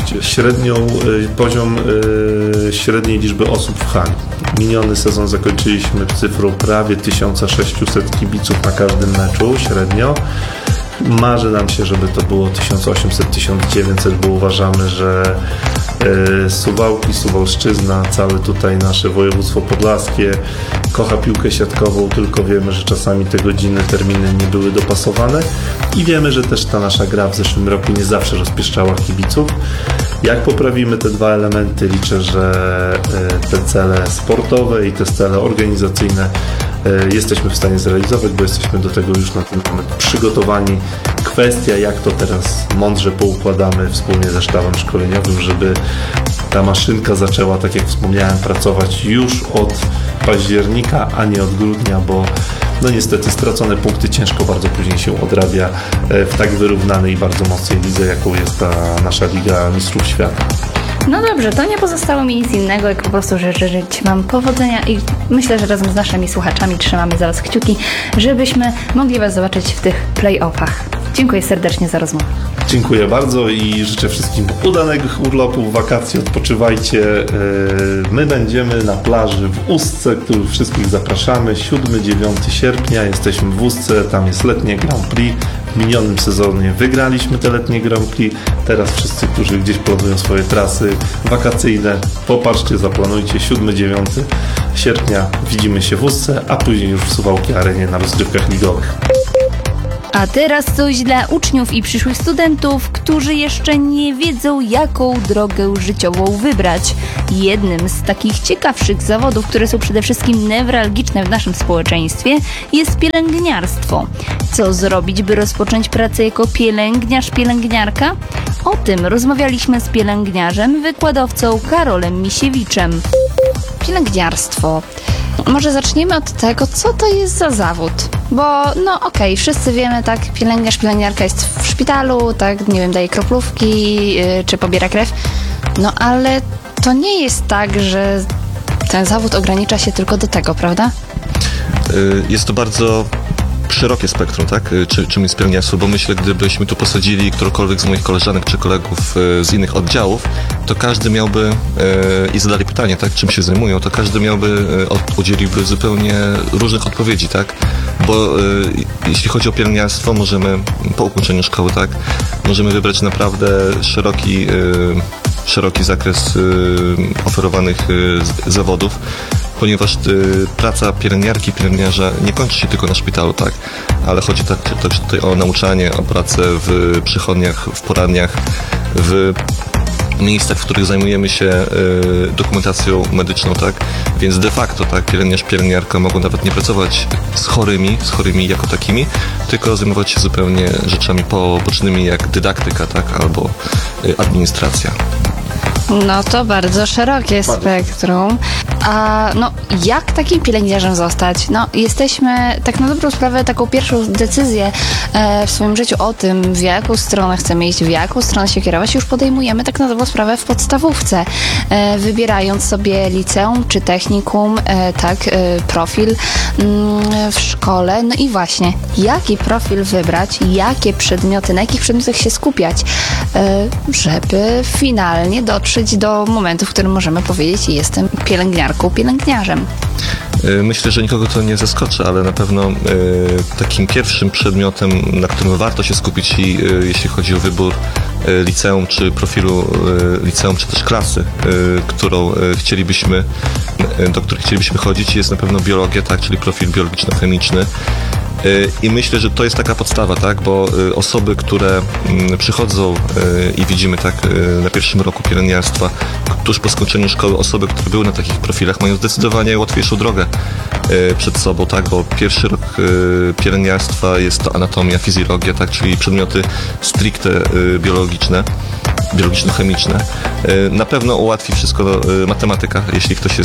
poziom średniej liczby osób w hali. Miniony sezon zakończyliśmy cyfrą prawie 1600 kibiców na każdym meczu średnio. Marzy nam się, żeby to było 1800-1900, bo uważamy, że Suwałki, Suwałszczyzna, całe tutaj nasze województwo podlaskie kocha piłkę siatkową, tylko wiemy, że czasami te godziny, terminy nie były dopasowane i wiemy, że też ta nasza gra w zeszłym roku nie zawsze rozpieszczała kibiców. Jak poprawimy te dwa elementy, liczę, że te cele sportowe i te cele organizacyjne jesteśmy w stanie zrealizować, bo jesteśmy do tego już na ten moment przygotowani. Kwestia, jak to teraz mądrze poukładamy wspólnie ze sztabem szkoleniowym, żeby ta maszynka zaczęła, tak jak wspomniałem, pracować już od października, a nie od grudnia, bo no niestety stracone punkty ciężko bardzo później się odrabia w tak wyrównanej i bardzo mocnej lidze, jaką jest ta nasza Liga Mistrzów Świata. No dobrze, to nie pozostało mi nic innego, jak po prostu życzyć Wam powodzenia i myślę, że razem z naszymi słuchaczami trzymamy za Was kciuki, żebyśmy mogli Was zobaczyć w tych play-offach. Dziękuję serdecznie za rozmowę. Dziękuję bardzo i życzę wszystkim udanych urlopów, wakacji, odpoczywajcie. My będziemy na plaży w Ustce, których wszystkich zapraszamy. 7-9 sierpnia jesteśmy w Ustce, tam jest letnie Grand Prix. W minionym sezonie wygraliśmy te letnie Grand Prix. Teraz wszyscy, którzy gdzieś planują swoje trasy wakacyjne, popatrzcie, zaplanujcie. 7-9 sierpnia widzimy się w Ustce, a później już w Suwałki Arenie na rozgrywkach ligowych. A teraz coś dla uczniów i przyszłych studentów, którzy jeszcze nie wiedzą, jaką drogę życiową wybrać. Jednym z takich ciekawszych zawodów, które są przede wszystkim newralgiczne w naszym społeczeństwie, jest pielęgniarstwo. Co zrobić, by rozpocząć pracę jako pielęgniarz, pielęgniarka? O tym rozmawialiśmy z pielęgniarzem, wykładowcą Karolem Misiewiczem. Pielęgniarstwo. Może zaczniemy od tego, co to jest za zawód. Bo okej, wszyscy wiemy, tak, pielęgniarz, pielęgniarka jest w szpitalu, tak, nie wiem, daje kroplówki, czy pobiera krew. No ale to nie jest tak, że ten zawód ogranicza się tylko do tego, prawda? Jest to bardzo szerokie spektrum, tak? Czym jest pielęgniarstwo, bo myślę, gdybyśmy tu posadzili którąkolwiek z moich koleżanek czy kolegów z innych oddziałów, to każdy miałby i zadali pytanie, tak? Czym się zajmują, to każdy udzieliłby zupełnie różnych odpowiedzi, tak? Bo jeśli chodzi o pielęgniarstwo, możemy po ukończeniu szkoły, tak? Możemy wybrać naprawdę szeroki zakres oferowanych zawodów, ponieważ praca pielęgniarki, pielęgniarza nie kończy się tylko na szpitalu, tak? Ale chodzi także tutaj o nauczanie, o pracę w przychodniach, w poradniach, w miejscach, w których zajmujemy się dokumentacją medyczną, tak? Więc de facto, tak, pielęgniarz, pielęgniarka mogą nawet nie pracować z chorymi jako takimi, tylko zajmować się zupełnie rzeczami pobocznymi jak dydaktyka, tak? Albo administracja. No to bardzo szerokie spektrum. A jak takim pielęgniarzem zostać? Jesteśmy tak na dobrą sprawę taką pierwszą decyzję w swoim życiu o tym, w jaką stronę chcemy iść, w jaką stronę się kierować, już podejmujemy tak na dobrą sprawę w podstawówce, wybierając sobie liceum czy technikum, profil w szkole. No i właśnie, jaki profil wybrać, jakie przedmioty, na jakich przedmiotach się skupiać, żeby finalnie dotrzeć do momentu, w którym możemy powiedzieć, jestem pielęgniarką, pielęgniarzem. Myślę, że nikogo to nie zaskoczy, ale na pewno takim pierwszym przedmiotem, na którym warto się skupić, jeśli chodzi o wybór liceum, czy profilu liceum, czy też klasy, do której chcielibyśmy chodzić, jest na pewno biologia, tak, czyli profil biologiczno-chemiczny. I myślę, że to jest taka podstawa, tak, bo osoby, które przychodzą i widzimy tak na pierwszym roku pielęgniarstwa, tuż po skończeniu szkoły, osoby, które były na takich profilach, mają zdecydowanie łatwiejszą drogę przed sobą, tak, bo pierwszy rok pielęgniarstwa jest to anatomia, fizjologia, tak, czyli przedmioty stricte biologiczno-chemiczne. Na pewno ułatwi wszystko matematyka, jeśli ktoś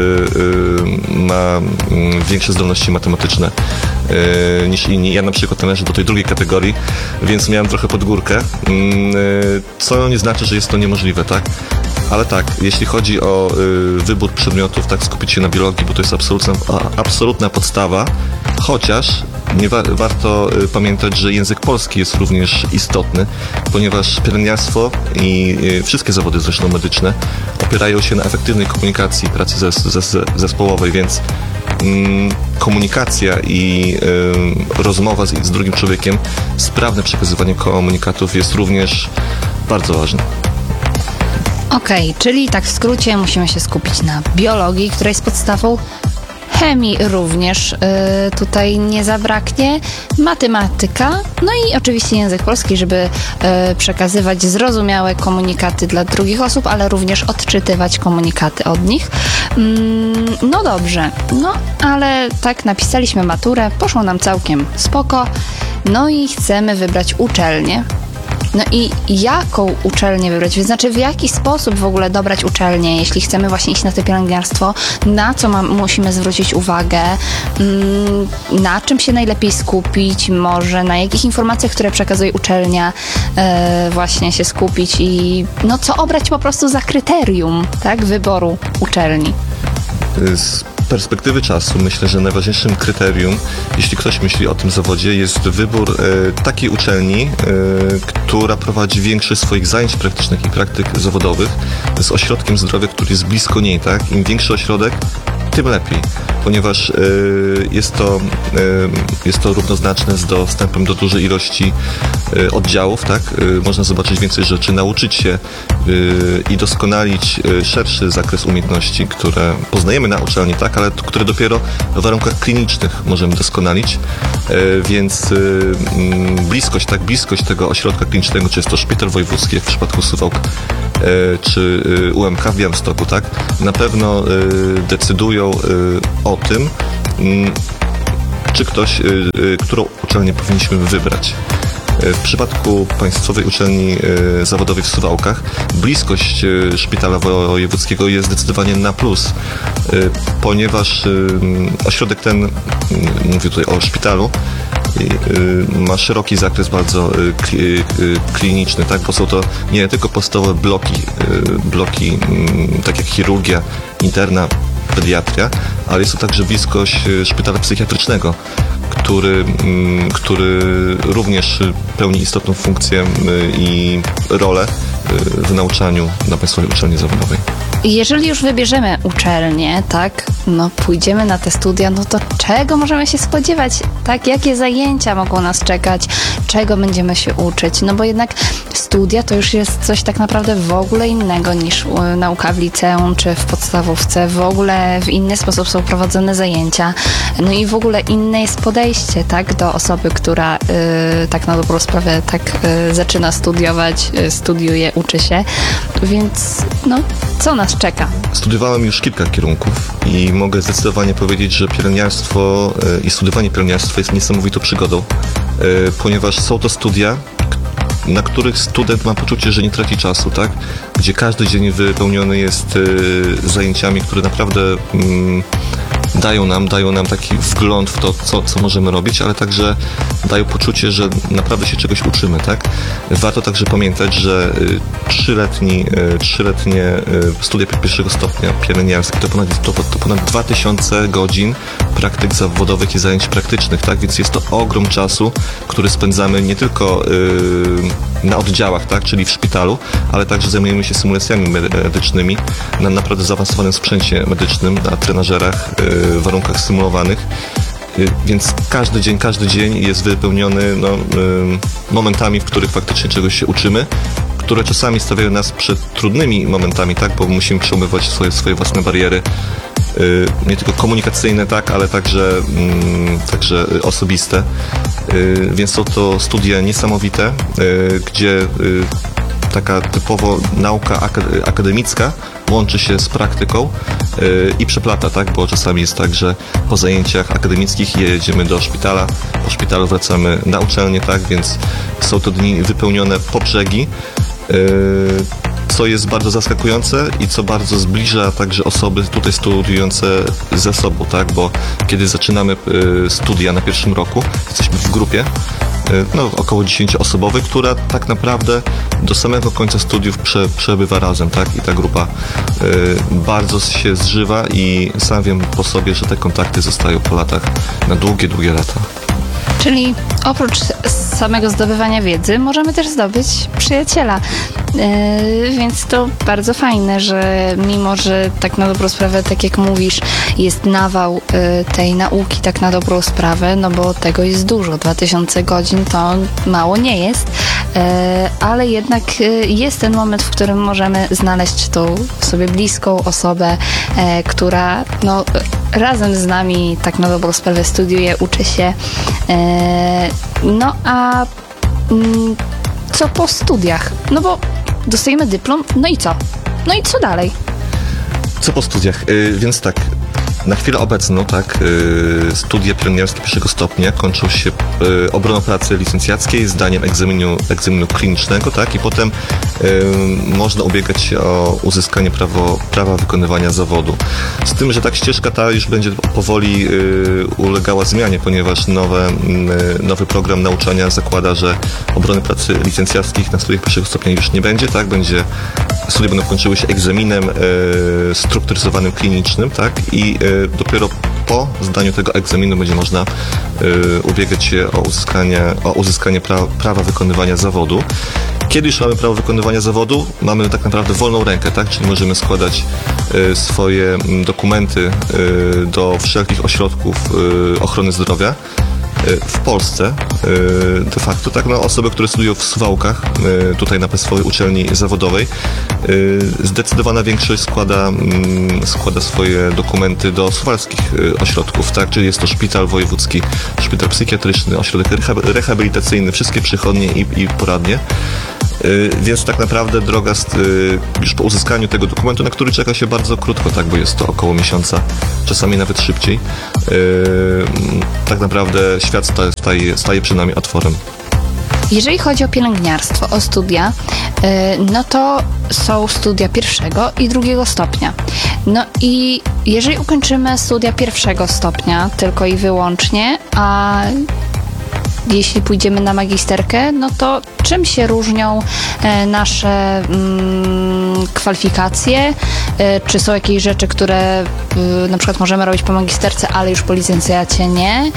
ma większe zdolności matematyczne niż inni. Ja na przykład należę do tej drugiej kategorii, więc miałem trochę pod górkę, co nie znaczy, że jest to niemożliwe, tak? Ale tak, jeśli chodzi o wybór przedmiotów, tak, skupić się na biologii, bo to jest absolutna podstawa, chociaż warto pamiętać, że język polski jest również istotny, ponieważ pielęgniarstwo i wszystkie zawody zresztą medyczne opierają się na efektywnej komunikacji, pracy zespołowej, więc komunikacja i rozmowa z drugim człowiekiem, sprawne przekazywanie komunikatów jest również bardzo ważne. Okej, czyli tak w skrócie musimy się skupić na biologii, która jest podstawą, chemii również tutaj nie zabraknie, matematyka, no i oczywiście język polski, żeby przekazywać zrozumiałe komunikaty dla drugich osób, ale również odczytywać komunikaty od nich. No dobrze, ale tak napisaliśmy maturę, poszło nam całkiem spoko, no i chcemy wybrać uczelnię. No i jaką uczelnię wybrać? Znaczy, w jaki sposób w ogóle dobrać uczelnię, jeśli chcemy właśnie iść na to pielęgniarstwo? Na co musimy zwrócić uwagę? Na czym się najlepiej skupić? Może na jakich informacjach, które przekazuje uczelnia, właśnie się skupić i co obrać po prostu za kryterium, tak, wyboru uczelni? perspektywy czasu myślę, że najważniejszym kryterium, jeśli ktoś myśli o tym zawodzie, jest wybór takiej uczelni, która prowadzi większość swoich zajęć praktycznych i praktyk zawodowych z ośrodkiem zdrowia, który jest blisko niej, tak? Im większy ośrodek, tym lepiej, ponieważ jest to równoznaczne z dostępem do dużej ilości oddziałów, tak? Można zobaczyć więcej rzeczy, nauczyć się i doskonalić szerszy zakres umiejętności, które poznajemy na uczelni, tak? Ale które dopiero w warunkach klinicznych możemy doskonalić, więc bliskość tego ośrodka klinicznego, czy jest to szpital wojewódzki, jak w przypadku Suwałk, czy UMK w Białymstoku, tak? Na pewno decydują o tym, czy którą uczelnię powinniśmy wybrać. W przypadku Państwowej Uczelni Zawodowej w Suwałkach bliskość szpitala wojewódzkiego jest zdecydowanie na plus, ponieważ ośrodek ten, mówię tutaj o szpitalu, ma szeroki zakres bardzo kliniczny, tak? Bo są to nie tylko podstawowe bloki tak jak chirurgia, interna, pediatria, ale jest to także bliskość szpitala psychiatrycznego, który również pełni istotną funkcję i rolę w nauczaniu na Państwowej Uczelni Zawodowej. Jeżeli już wybierzemy uczelnię, tak, no pójdziemy na te studia, no to czego możemy się spodziewać, tak, jakie zajęcia mogą nas czekać, czego będziemy się uczyć, no bo jednak studia to już jest coś tak naprawdę w ogóle innego niż nauka w liceum czy w podstawówce, w ogóle w inny sposób są prowadzone zajęcia, no i w ogóle inne jest podejście, tak, do osoby, która tak na dobrą sprawę zaczyna studiować, studiuje, uczy się, więc no co nas czeka? Studiowałem już kilka kierunków i mogę zdecydowanie powiedzieć, że pielęgniarstwo i studiowanie pielęgniarstwa jest niesamowitą przygodą, ponieważ są to studia, na których student ma poczucie, że nie traci czasu, tak? Gdzie każdy dzień wypełniony jest zajęciami, które naprawdę dają nam taki wgląd w to, co możemy robić, ale także dają poczucie, że naprawdę się czegoś uczymy, tak? Warto także pamiętać, że trzyletnie studia pierwszego stopnia pielęgniarskie to ponad 2000 godzin praktyk zawodowych i zajęć praktycznych, tak? Więc jest to ogrom czasu, który spędzamy nie tylko na oddziałach, tak? Czyli w szpitalu, ale także zajmujemy się symulacjami medycznymi na naprawdę zaawansowanym sprzęcie medycznym, na trenażerach, w warunkach symulowanych, więc każdy dzień jest wypełniony momentami, w których faktycznie czegoś się uczymy, które czasami stawiają nas przed trudnymi momentami, tak, bo musimy przełamywać swoje własne bariery, nie tylko komunikacyjne, tak, ale także osobiste, więc są to studia niesamowite, gdzie taka typowo nauka akademicka łączy się z praktyką i przeplata, tak? Bo czasami jest tak, że po zajęciach akademickich jedziemy do szpitala, po szpitalu wracamy na uczelnię, tak? Więc są to dni wypełnione po brzegi, co jest bardzo zaskakujące i co bardzo zbliża także osoby tutaj studiujące ze sobą, tak? Bo kiedy zaczynamy studia na pierwszym roku, jesteśmy w grupie, około 10-osobowej, która tak naprawdę do samego końca studiów przebywa razem, tak? I ta grupa bardzo się zżywa i sam wiem po sobie, że te kontakty zostają po latach na długie lata. Czyli oprócz samego zdobywania wiedzy możemy też zdobyć przyjaciela. Więc to bardzo fajne, że mimo, że tak na dobrą sprawę, tak jak mówisz, jest nawał tej nauki tak na dobrą sprawę, no bo tego jest dużo. 2000 godzin to mało nie jest, ale jednak jest ten moment, w którym możemy znaleźć tą sobie bliską osobę, która razem z nami tak na dobrą sprawę studiuje, uczy się. No a co po studiach? No bo dostajemy dyplom, no i co? No i co dalej? Co po studiach? Więc tak, na chwilę obecną, tak, studia pielęgniarskie pierwszego stopnia kończą się obroną pracy licencjackiej, zdaniem egzaminu klinicznego, tak, i potem można ubiegać się o uzyskanie prawa wykonywania zawodu. Z tym, że tak ścieżka ta już będzie powoli ulegała zmianie, ponieważ nowy program nauczania zakłada, że obrony pracy licencjackich na studiach pierwszego stopnia już nie będzie, tak, studia będą kończyły się egzaminem strukturyzowanym klinicznym, tak, i dopiero po zdaniu tego egzaminu będzie można ubiegać się o uzyskanie prawa wykonywania zawodu. Kiedy już mamy prawo wykonywania zawodu, mamy tak naprawdę wolną rękę, tak? Czyli możemy składać swoje dokumenty do wszelkich ośrodków ochrony zdrowia w Polsce. De facto, tak, no, osoby, które studiują w Suwałkach, tutaj na Państwowej Uczelni Zawodowej, zdecydowana większość składa swoje dokumenty do suwalskich ośrodków, tak? Czyli jest to szpital wojewódzki, szpital psychiatryczny, ośrodek rehabilitacyjny, wszystkie przychodnie i poradnie. Więc tak naprawdę droga już po uzyskaniu tego dokumentu, na który czeka się bardzo krótko, tak, bo jest to około miesiąca, czasami nawet szybciej, tak naprawdę świat staje przed nami otworem. Jeżeli chodzi o pielęgniarstwo, o studia, no to są studia 1. i 2. stopnia. No i jeżeli ukończymy studia 1. stopnia tylko i wyłącznie, a jeśli pójdziemy na magisterkę, no to czym się różnią nasze kwalifikacje? Czy są jakieś rzeczy, które na przykład możemy robić po magisterce, ale już po licencjacie nie?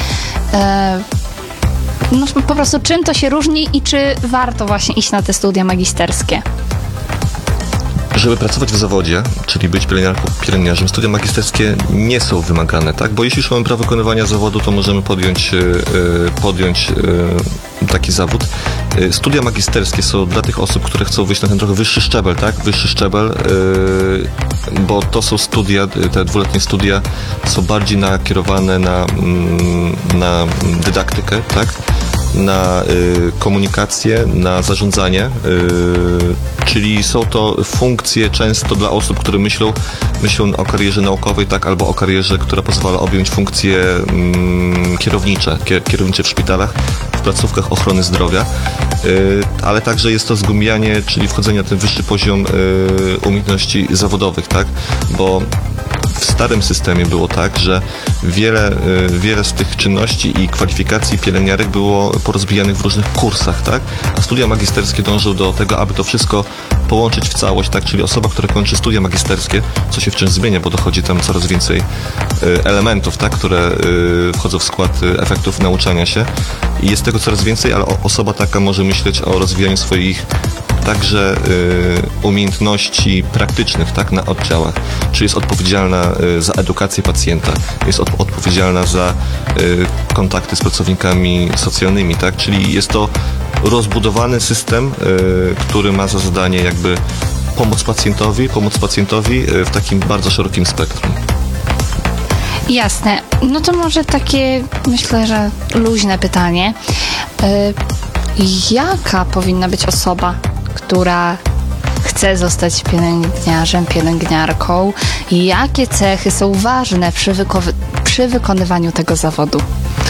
No po prostu czym to się różni i czy warto właśnie iść na te studia magisterskie? Żeby pracować w zawodzie, czyli być pielęgniarzem, studia magisterskie nie są wymagane, tak? Bo jeśli już mamy prawo wykonywania zawodu, to możemy podjąć taki zawód. Studia magisterskie są dla tych osób, które chcą wyjść na ten trochę wyższy szczebel, tak? Wyższy szczebel, bo to są studia, te 2-letnie studia są bardziej nakierowane na dydaktykę, tak? Na komunikację, na zarządzanie, czyli są to funkcje często dla osób, które myślą o karierze naukowej, tak, albo o karierze, która pozwala objąć funkcje kierownicze w szpitalach, w placówkach ochrony zdrowia, ale także jest to zgłębianie, czyli wchodzenie na ten wyższy poziom umiejętności zawodowych, tak, bo w starym systemie było tak, że wiele z tych czynności i kwalifikacji pielęgniarek było porozbijanych w różnych kursach, tak? A studia magisterskie dążą do tego, aby to wszystko połączyć w całość, tak? Czyli osoba, która kończy studia magisterskie, co się wciąż zmienia, bo dochodzi tam coraz więcej elementów, tak? Które wchodzą w skład efektów nauczania się i jest tego coraz więcej, ale osoba taka może myśleć o rozwijaniu swoich także umiejętności praktycznych, tak, na oddziałach, czyli jest odpowiedzialna za edukację pacjenta, jest odpowiedzialna za kontakty z pracownikami socjalnymi, tak, czyli jest to rozbudowany system, który ma za zadanie jakby pomóc pacjentowi w takim bardzo szerokim spektrum. Jasne. No to może takie, myślę, że luźne pytanie. Jaka powinna być osoba, która chce zostać pielęgniarzem, pielęgniarką? Jakie cechy są ważne przy wykonywaniu tego zawodu?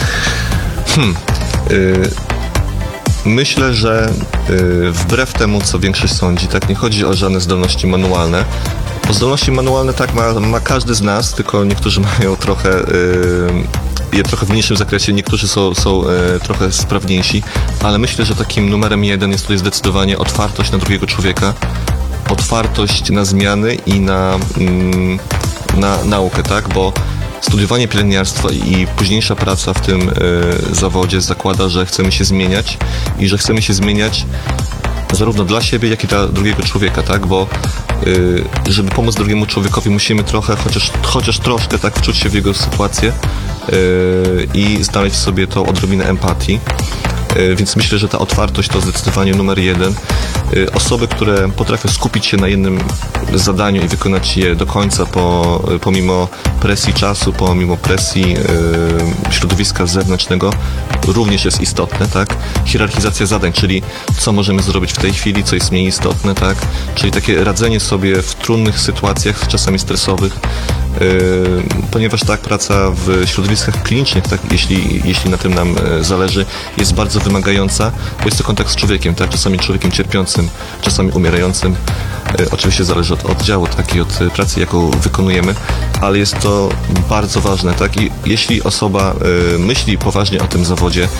Myślę, że wbrew temu, co większość sądzi, tak, nie chodzi o żadne zdolności manualne, bo zdolności manualne tak ma każdy z nas, tylko niektórzy mają trochę w mniejszym zakresie, niektórzy są trochę sprawniejsi, ale myślę, że takim numerem 1 jest tutaj zdecydowanie otwartość na drugiego człowieka, otwartość na zmiany i na naukę, tak, bo studiowanie pielęgniarstwa i późniejsza praca w tym zawodzie zakłada, że chcemy się zmieniać i że chcemy się zmieniać zarówno dla siebie, jak i dla drugiego człowieka, tak, bo żeby pomóc drugiemu człowiekowi, musimy trochę, chociaż troszkę, tak, wczuć się w jego sytuację i znaleźć w sobie tą odrobinę empatii. Więc myślę, że ta otwartość to zdecydowanie numer 1. Osoby, które potrafią skupić się na jednym zadaniu i wykonać je do końca pomimo presji czasu, pomimo presji środowiska zewnętrznego, również jest istotne, tak? Hierarchizacja zadań, czyli co możemy zrobić w tej chwili, co jest mniej istotne, tak? Czyli takie radzenie sobie w trudnych sytuacjach, czasami stresowych, ponieważ tak, praca w środowiskach klinicznych, tak, jeśli na tym nam zależy, jest bardzo wymagająca, bo jest to kontakt z człowiekiem, tak, czasami człowiekiem cierpiącym, czasami umierającym. Oczywiście zależy od oddziału, tak, i od pracy, jaką wykonujemy, ale jest to bardzo ważne, tak, i jeśli osoba myśli poważnie o tym zawodzie,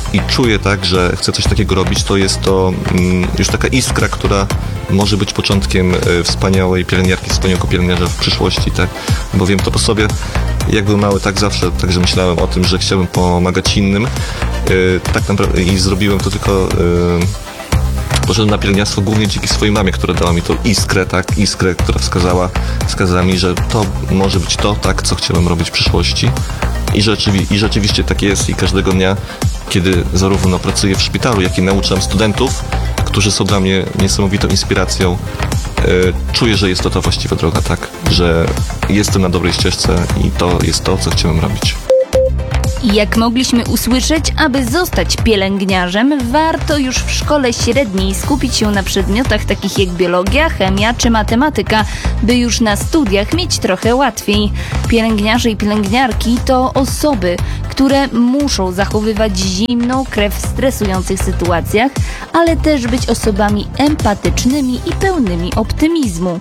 i czuję tak, że chcę coś takiego robić, to jest to już taka iskra, która może być początkiem wspaniałej pielęgniarki, wspaniałego pielęgniarza w przyszłości, tak? Bo wiem to po sobie, jak byłem mały, tak zawsze, także myślałem o tym, że chciałbym pomagać innym, tak naprawdę i zrobiłem to tylko poszedłem na pielęgniarstwo głównie dzięki swojej mamie, która dała mi tą iskrę, tak? Iskrę, która wskazała mi, że to może być to, tak, co chciałem robić w przyszłości. I rzeczywiście tak jest i każdego dnia, kiedy zarówno pracuję w szpitalu, jak i nauczam studentów, którzy są dla mnie niesamowitą inspiracją, czuję, że jest to ta właściwa droga, tak? Że jestem na dobrej ścieżce i to jest to, co chciałem robić. Jak mogliśmy usłyszeć, aby zostać pielęgniarzem, warto już w szkole średniej skupić się na przedmiotach takich jak biologia, chemia czy matematyka, by już na studiach mieć trochę łatwiej. Pielęgniarze i pielęgniarki to osoby, które muszą zachowywać zimną krew w stresujących sytuacjach, ale też być osobami empatycznymi i pełnymi optymizmu.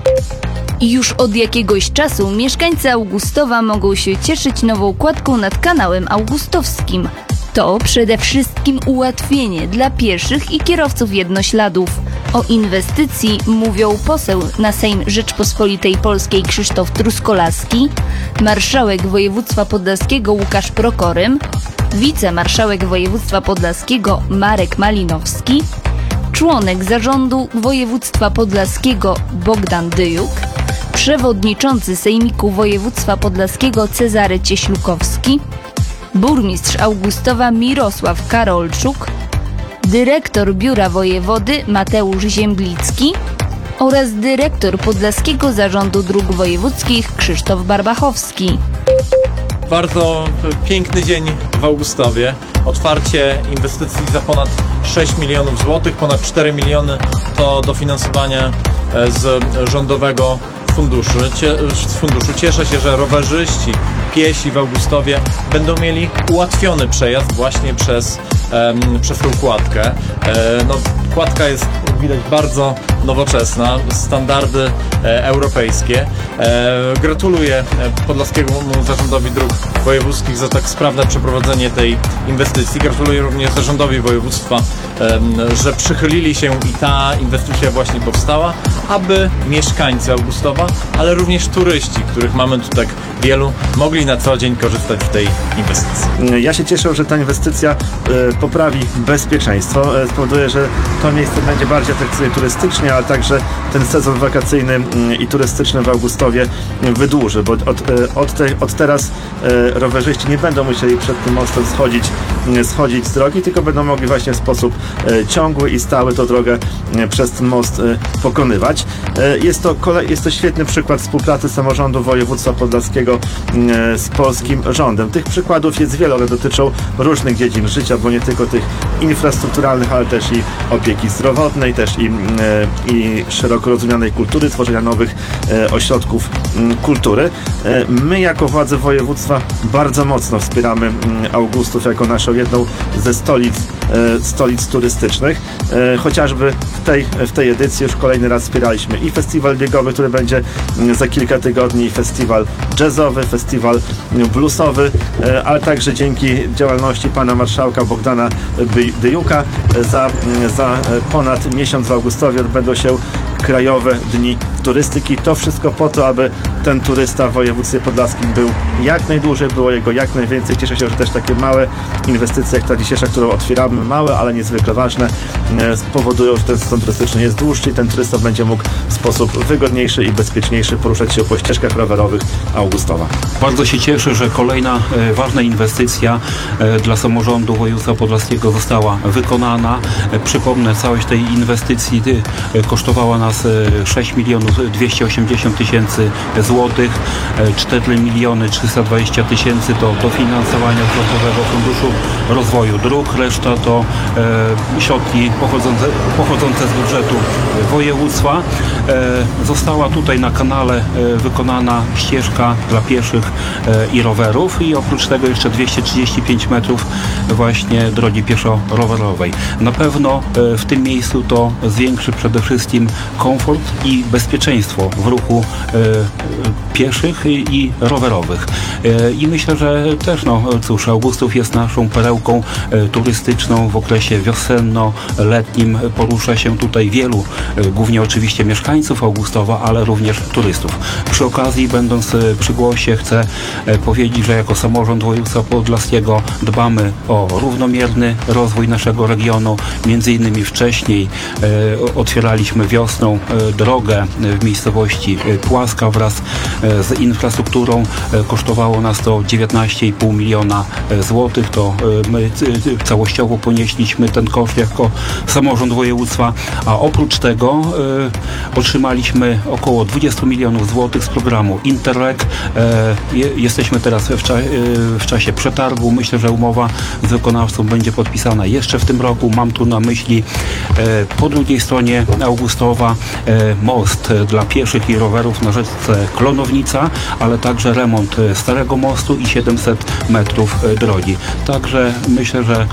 Już od jakiegoś czasu mieszkańcy Augustowa mogą się cieszyć nową kładką nad kanałem augustowskim. To przede wszystkim ułatwienie dla pieszych i kierowców jednośladów. O inwestycji mówią poseł na Sejm Rzeczpospolitej Polskiej Krzysztof Truskolaski, marszałek województwa podlaskiego Łukasz Prokorym, wicemarszałek województwa podlaskiego Marek Malinowski, członek zarządu województwa podlaskiego Bogdan Dyjuk, przewodniczący Sejmiku Województwa Podlaskiego Cezary Cieślukowski, burmistrz Augustowa Mirosław Karolczuk, dyrektor Biura Wojewody Mateusz Ziemblicki oraz dyrektor Podlaskiego Zarządu Dróg Wojewódzkich Krzysztof Barbachowski. Bardzo piękny dzień w Augustowie. Otwarcie inwestycji za ponad 6 milionów złotych, ponad 4 miliony to dofinansowanie z rządowego funduszu. Cieszę się, że rowerzyści, piesi w Augustowie będą mieli ułatwiony przejazd właśnie przez tą kładkę. Kładka jest, jak widać, bardzo nowoczesna, standardy europejskie. Gratuluję Podlaskiemu Zarządowi Dróg Wojewódzkich za tak sprawne przeprowadzenie tej inwestycji. Gratuluję również Zarządowi Województwa, że przychylili się i ta inwestycja właśnie powstała, aby mieszkańcy Augustowa, ale również turyści, których mamy tu tak wielu, mogli na co dzień korzystać z tej inwestycji. Ja się cieszę, że ta inwestycja poprawi bezpieczeństwo, spowoduje, że to miejsce będzie bardziej atrakcyjne turystycznie, ale także ten sezon wakacyjny i turystyczny w Augustowie wydłuży, bo od teraz rowerzyści nie będą musieli przed tym mostem schodzić z drogi, tylko będą mogli właśnie w sposób ciągły i stały tę drogę przez ten most pokonywać. Jest to świetny przykład współpracy samorządu województwa podlaskiego z polskim rządem. Tych przykładów jest wiele, one dotyczą różnych dziedzin życia, bo nie tylko tych infrastrukturalnych, ale też i opieki zdrowotnej, też i szeroko rozumianej kultury, tworzenia nowych ośrodków kultury. My jako władze województwa bardzo mocno wspieramy Augustów jako naszą jedną ze stolic turystycznych. Chociażby w tej edycji już kolejny raz wspieraliśmy i festiwal biegowy, który będzie za kilka tygodni, i festiwal jazzowy, festiwal bluesowy, ale także dzięki działalności pana marszałka Bogdana Dyjuka za ponad miesiąc w Augustowie odbędą się Krajowe Dni Turystyki. To wszystko po to, aby ten turysta w województwie podlaskim był jak najdłużej, było jego jak najwięcej. Cieszę się, że też takie małe inwestycje jak ta dzisiejsza, którą otwieramy, małe, ale niezwykle ważne, spowodują, że ten sezon turystyczny jest dłuższy i ten turysta będzie mógł w sposób wygodniejszy i bezpieczniejszy poruszać się po ścieżkach rowerowych Augustowa. Bardzo się cieszę, że kolejna ważna inwestycja dla samorządu województwa podlaskiego została wykonana. Przypomnę, całość tej inwestycji kosztowała nas 6 milionów 280 tysięcy złotych, 4 miliony 320 tysięcy to dofinansowania z Rządowego Funduszu Rozwoju Dróg, reszta to środki pochodzące z budżetu województwa. Została tutaj na kanale wykonana ścieżka dla pieszych i rowerów i oprócz tego jeszcze 235 metrów właśnie drogi pieszo-rowerowej. Na pewno w tym miejscu to zwiększy przede wszystkim komfort i bezpieczeństwo w ruchu pieszych i rowerowych. I myślę, że też, Augustów jest naszą perełką turystyczną w okresie wiosenno-letnim. Porusza się tutaj wielu, głównie oczywiście mieszkańców Augustowa, ale również turystów. Przy okazji, będąc przy głosie, chcę powiedzieć, że jako samorząd województwa podlaskiego dbamy o równomierny rozwój naszego regionu. Między innymi wcześniej otwieraliśmy wiosną drogę w miejscowości Płaska wraz z infrastrukturą. Kosztowało nas to 19,5 miliona złotych. To my całościowo ponieśliśmy ten koszt jako samorząd województwa, a oprócz tego otrzymaliśmy około 20 milionów złotych z programu Interreg. Jesteśmy teraz w czasie przetargu. Myślę, że umowa z wykonawcą będzie podpisana jeszcze w tym roku. Mam tu na myśli po drugiej stronie Augustowa most dla pieszych i rowerów na rzece Klonownica, ale także remont starego mostu i 700 metrów drogi. Także myślę, że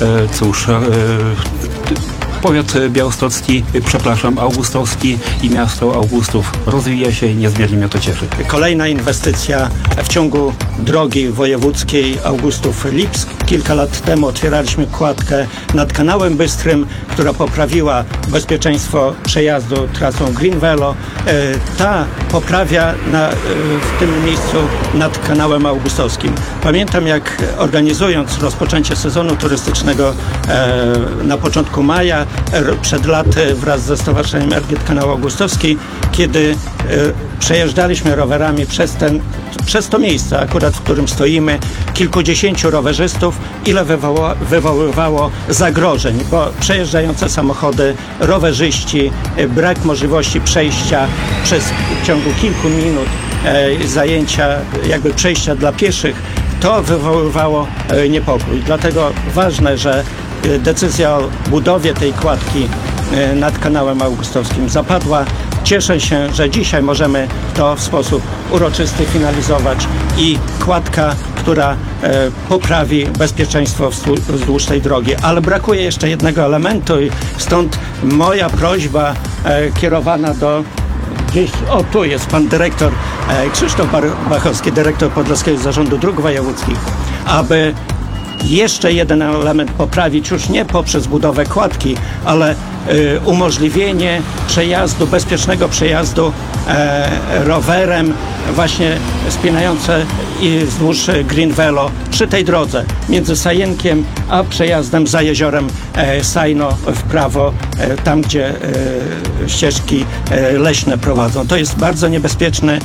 powiat białostocki, augustowski i miasto Augustów rozwija się i niezmiernie mnie to cieszy. Kolejna inwestycja w ciągu drogi wojewódzkiej Augustów-Lipsk. Kilka lat temu otwieraliśmy kładkę nad kanałem Bystrym, która poprawiła bezpieczeństwo przejazdu trasą Green Velo. Ta poprawia w tym miejscu nad kanałem augustowskim. Pamiętam, jak organizując rozpoczęcie sezonu turystycznego na początku maja, przed laty wraz ze Stowarzyszeniem Elgiet Kanał Augustowski, kiedy przejeżdżaliśmy rowerami przez to miejsce, akurat w którym stoimy, kilkudziesięciu rowerzystów, ile wywoływało zagrożeń, bo przejeżdżające samochody, rowerzyści, brak możliwości przejścia w ciągu kilku minut, zajęcia, przejścia dla pieszych, to wywoływało niepokój. Dlatego ważne, że decyzja o budowie tej kładki nad kanałem augustowskim zapadła. Cieszę się, że dzisiaj możemy to w sposób uroczysty finalizować i kładka, która poprawi bezpieczeństwo wzdłuż tej drogi. Ale brakuje jeszcze jednego elementu i stąd moja prośba kierowana do tu jest pan dyrektor Krzysztof Bachowski, dyrektor Podlaskiego Zarządu Dróg Wojewódzkich, aby jeszcze jeden element poprawić, już nie poprzez budowę kładki, ale umożliwienie bezpiecznego przejazdu rowerem właśnie spinające wzdłuż Green Velo przy tej drodze między Sajenkiem a przejazdem za jeziorem Sajno w prawo, tam gdzie ścieżki leśne prowadzą. To jest bardzo niebezpieczny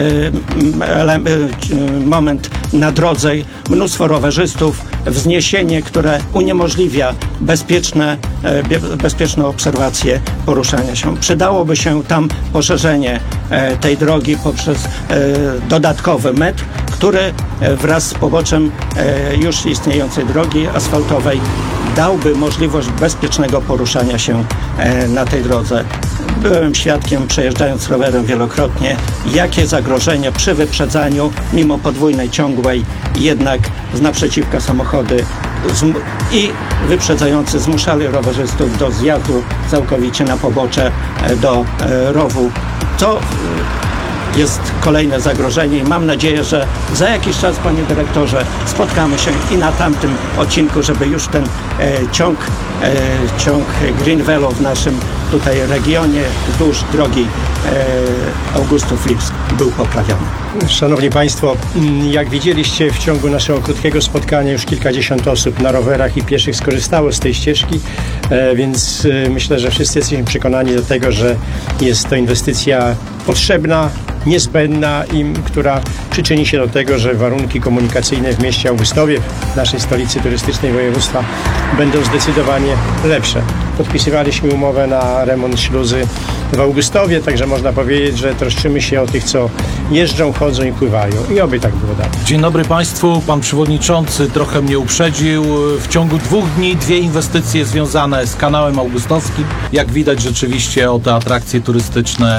moment na drodze. Mnóstwo rowerzystów, wzniesienie, które uniemożliwia bezpieczną obserwację poruszania się. Przydałoby się tam poszerzenie tej drogi poprzez dodatkowy metr, który wraz z poboczem już istniejącej drogi asfaltowej dałby możliwość bezpiecznego poruszania się na tej drodze. Byłem świadkiem, przejeżdżając rowerem wielokrotnie, jakie zagrożenie przy wyprzedzaniu, mimo podwójnej ciągłej, jednak z naprzeciwka samochody i wyprzedzający zmuszali rowerzystów do zjazdu całkowicie na pobocze do rowu. To jest kolejne zagrożenie i mam nadzieję, że za jakiś czas, panie dyrektorze, spotkamy się i na tamtym odcinku, żeby już ten ciąg Green Velo w naszym tutaj regionie wzdłuż drogi Augustów-Lipsk był poprawiony. Szanowni Państwo, jak widzieliście, w ciągu naszego krótkiego spotkania już kilkadziesiąt osób na rowerach i pieszych skorzystało z tej ścieżki, więc myślę, że wszyscy jesteśmy przekonani do tego, że jest to inwestycja potrzebna, niezbędna i która przyczyni się do tego, że warunki komunikacyjne w mieście Augustowie, w naszej stolicy turystycznej województwa, będą zdecydowanie lepsze. Podpisywaliśmy umowę na remont śluzy w Augustowie, także można powiedzieć, że troszczymy się o tych, co jeżdżą, chodzą i pływają. I oby tak było dalej. Dzień dobry Państwu. Pan Przewodniczący trochę mnie uprzedził. W ciągu 2 dni 2 inwestycje związane z kanałem augustowskim. Jak widać, rzeczywiście o te atrakcje turystyczne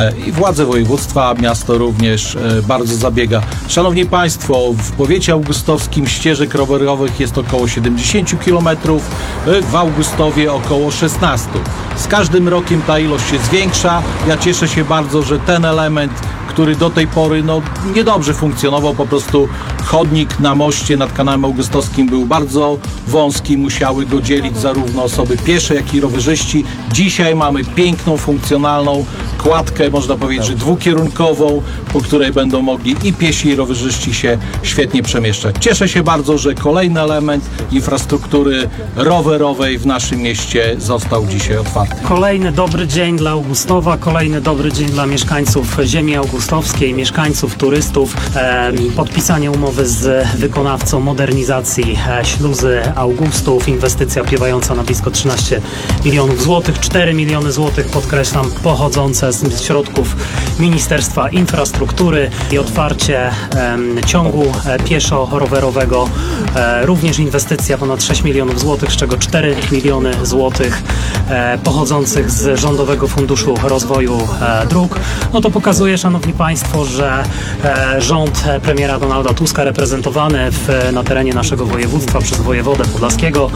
i władze województwa, miasto również bardzo zabiega. Szanowni Państwo, w powiecie augustowskim ścieżek rowerowych jest około 70 km, w Augustowie około 16. Z każdym rokiem ta ilość się zwiększa. Ja cieszę się bardzo, że ten element, który do tej pory niedobrze funkcjonował, po prostu chodnik na moście nad kanałem augustowskim był bardzo wąski, musiały go dzielić zarówno osoby piesze, jak i rowerzyści. Dzisiaj mamy piękną, funkcjonalną kładkę, można powiedzieć, że dwukierunkową, po której będą mogli i piesi, i rowerzyści się świetnie przemieszczać. Cieszę się bardzo, że kolejny element infrastruktury rowerowej w naszym mieście został dzisiaj otwarty. Kolejny dobry dzień dla Augustowa, kolejny dobry dzień dla mieszkańców ziemi augustowskiej, mieszkańców, turystów. Podpisanie umowy z wykonawcą modernizacji śluzy Augustów. Inwestycja opiewająca na blisko 13 milionów złotych. 4 miliony złotych, podkreślam, pochodzące z środków Ministerstwa Infrastruktury i otwarcie ciągu pieszo-rowerowego. Również inwestycja ponad 6 milionów złotych, z czego 4 miliony złotych pochodzących z Rządowego Funduszu Rozwoju Dróg. No to pokazuje, szanowni Państwo, że rząd premiera Donalda Tuska reprezentowany na terenie naszego województwa przez wojewodę podlaskiego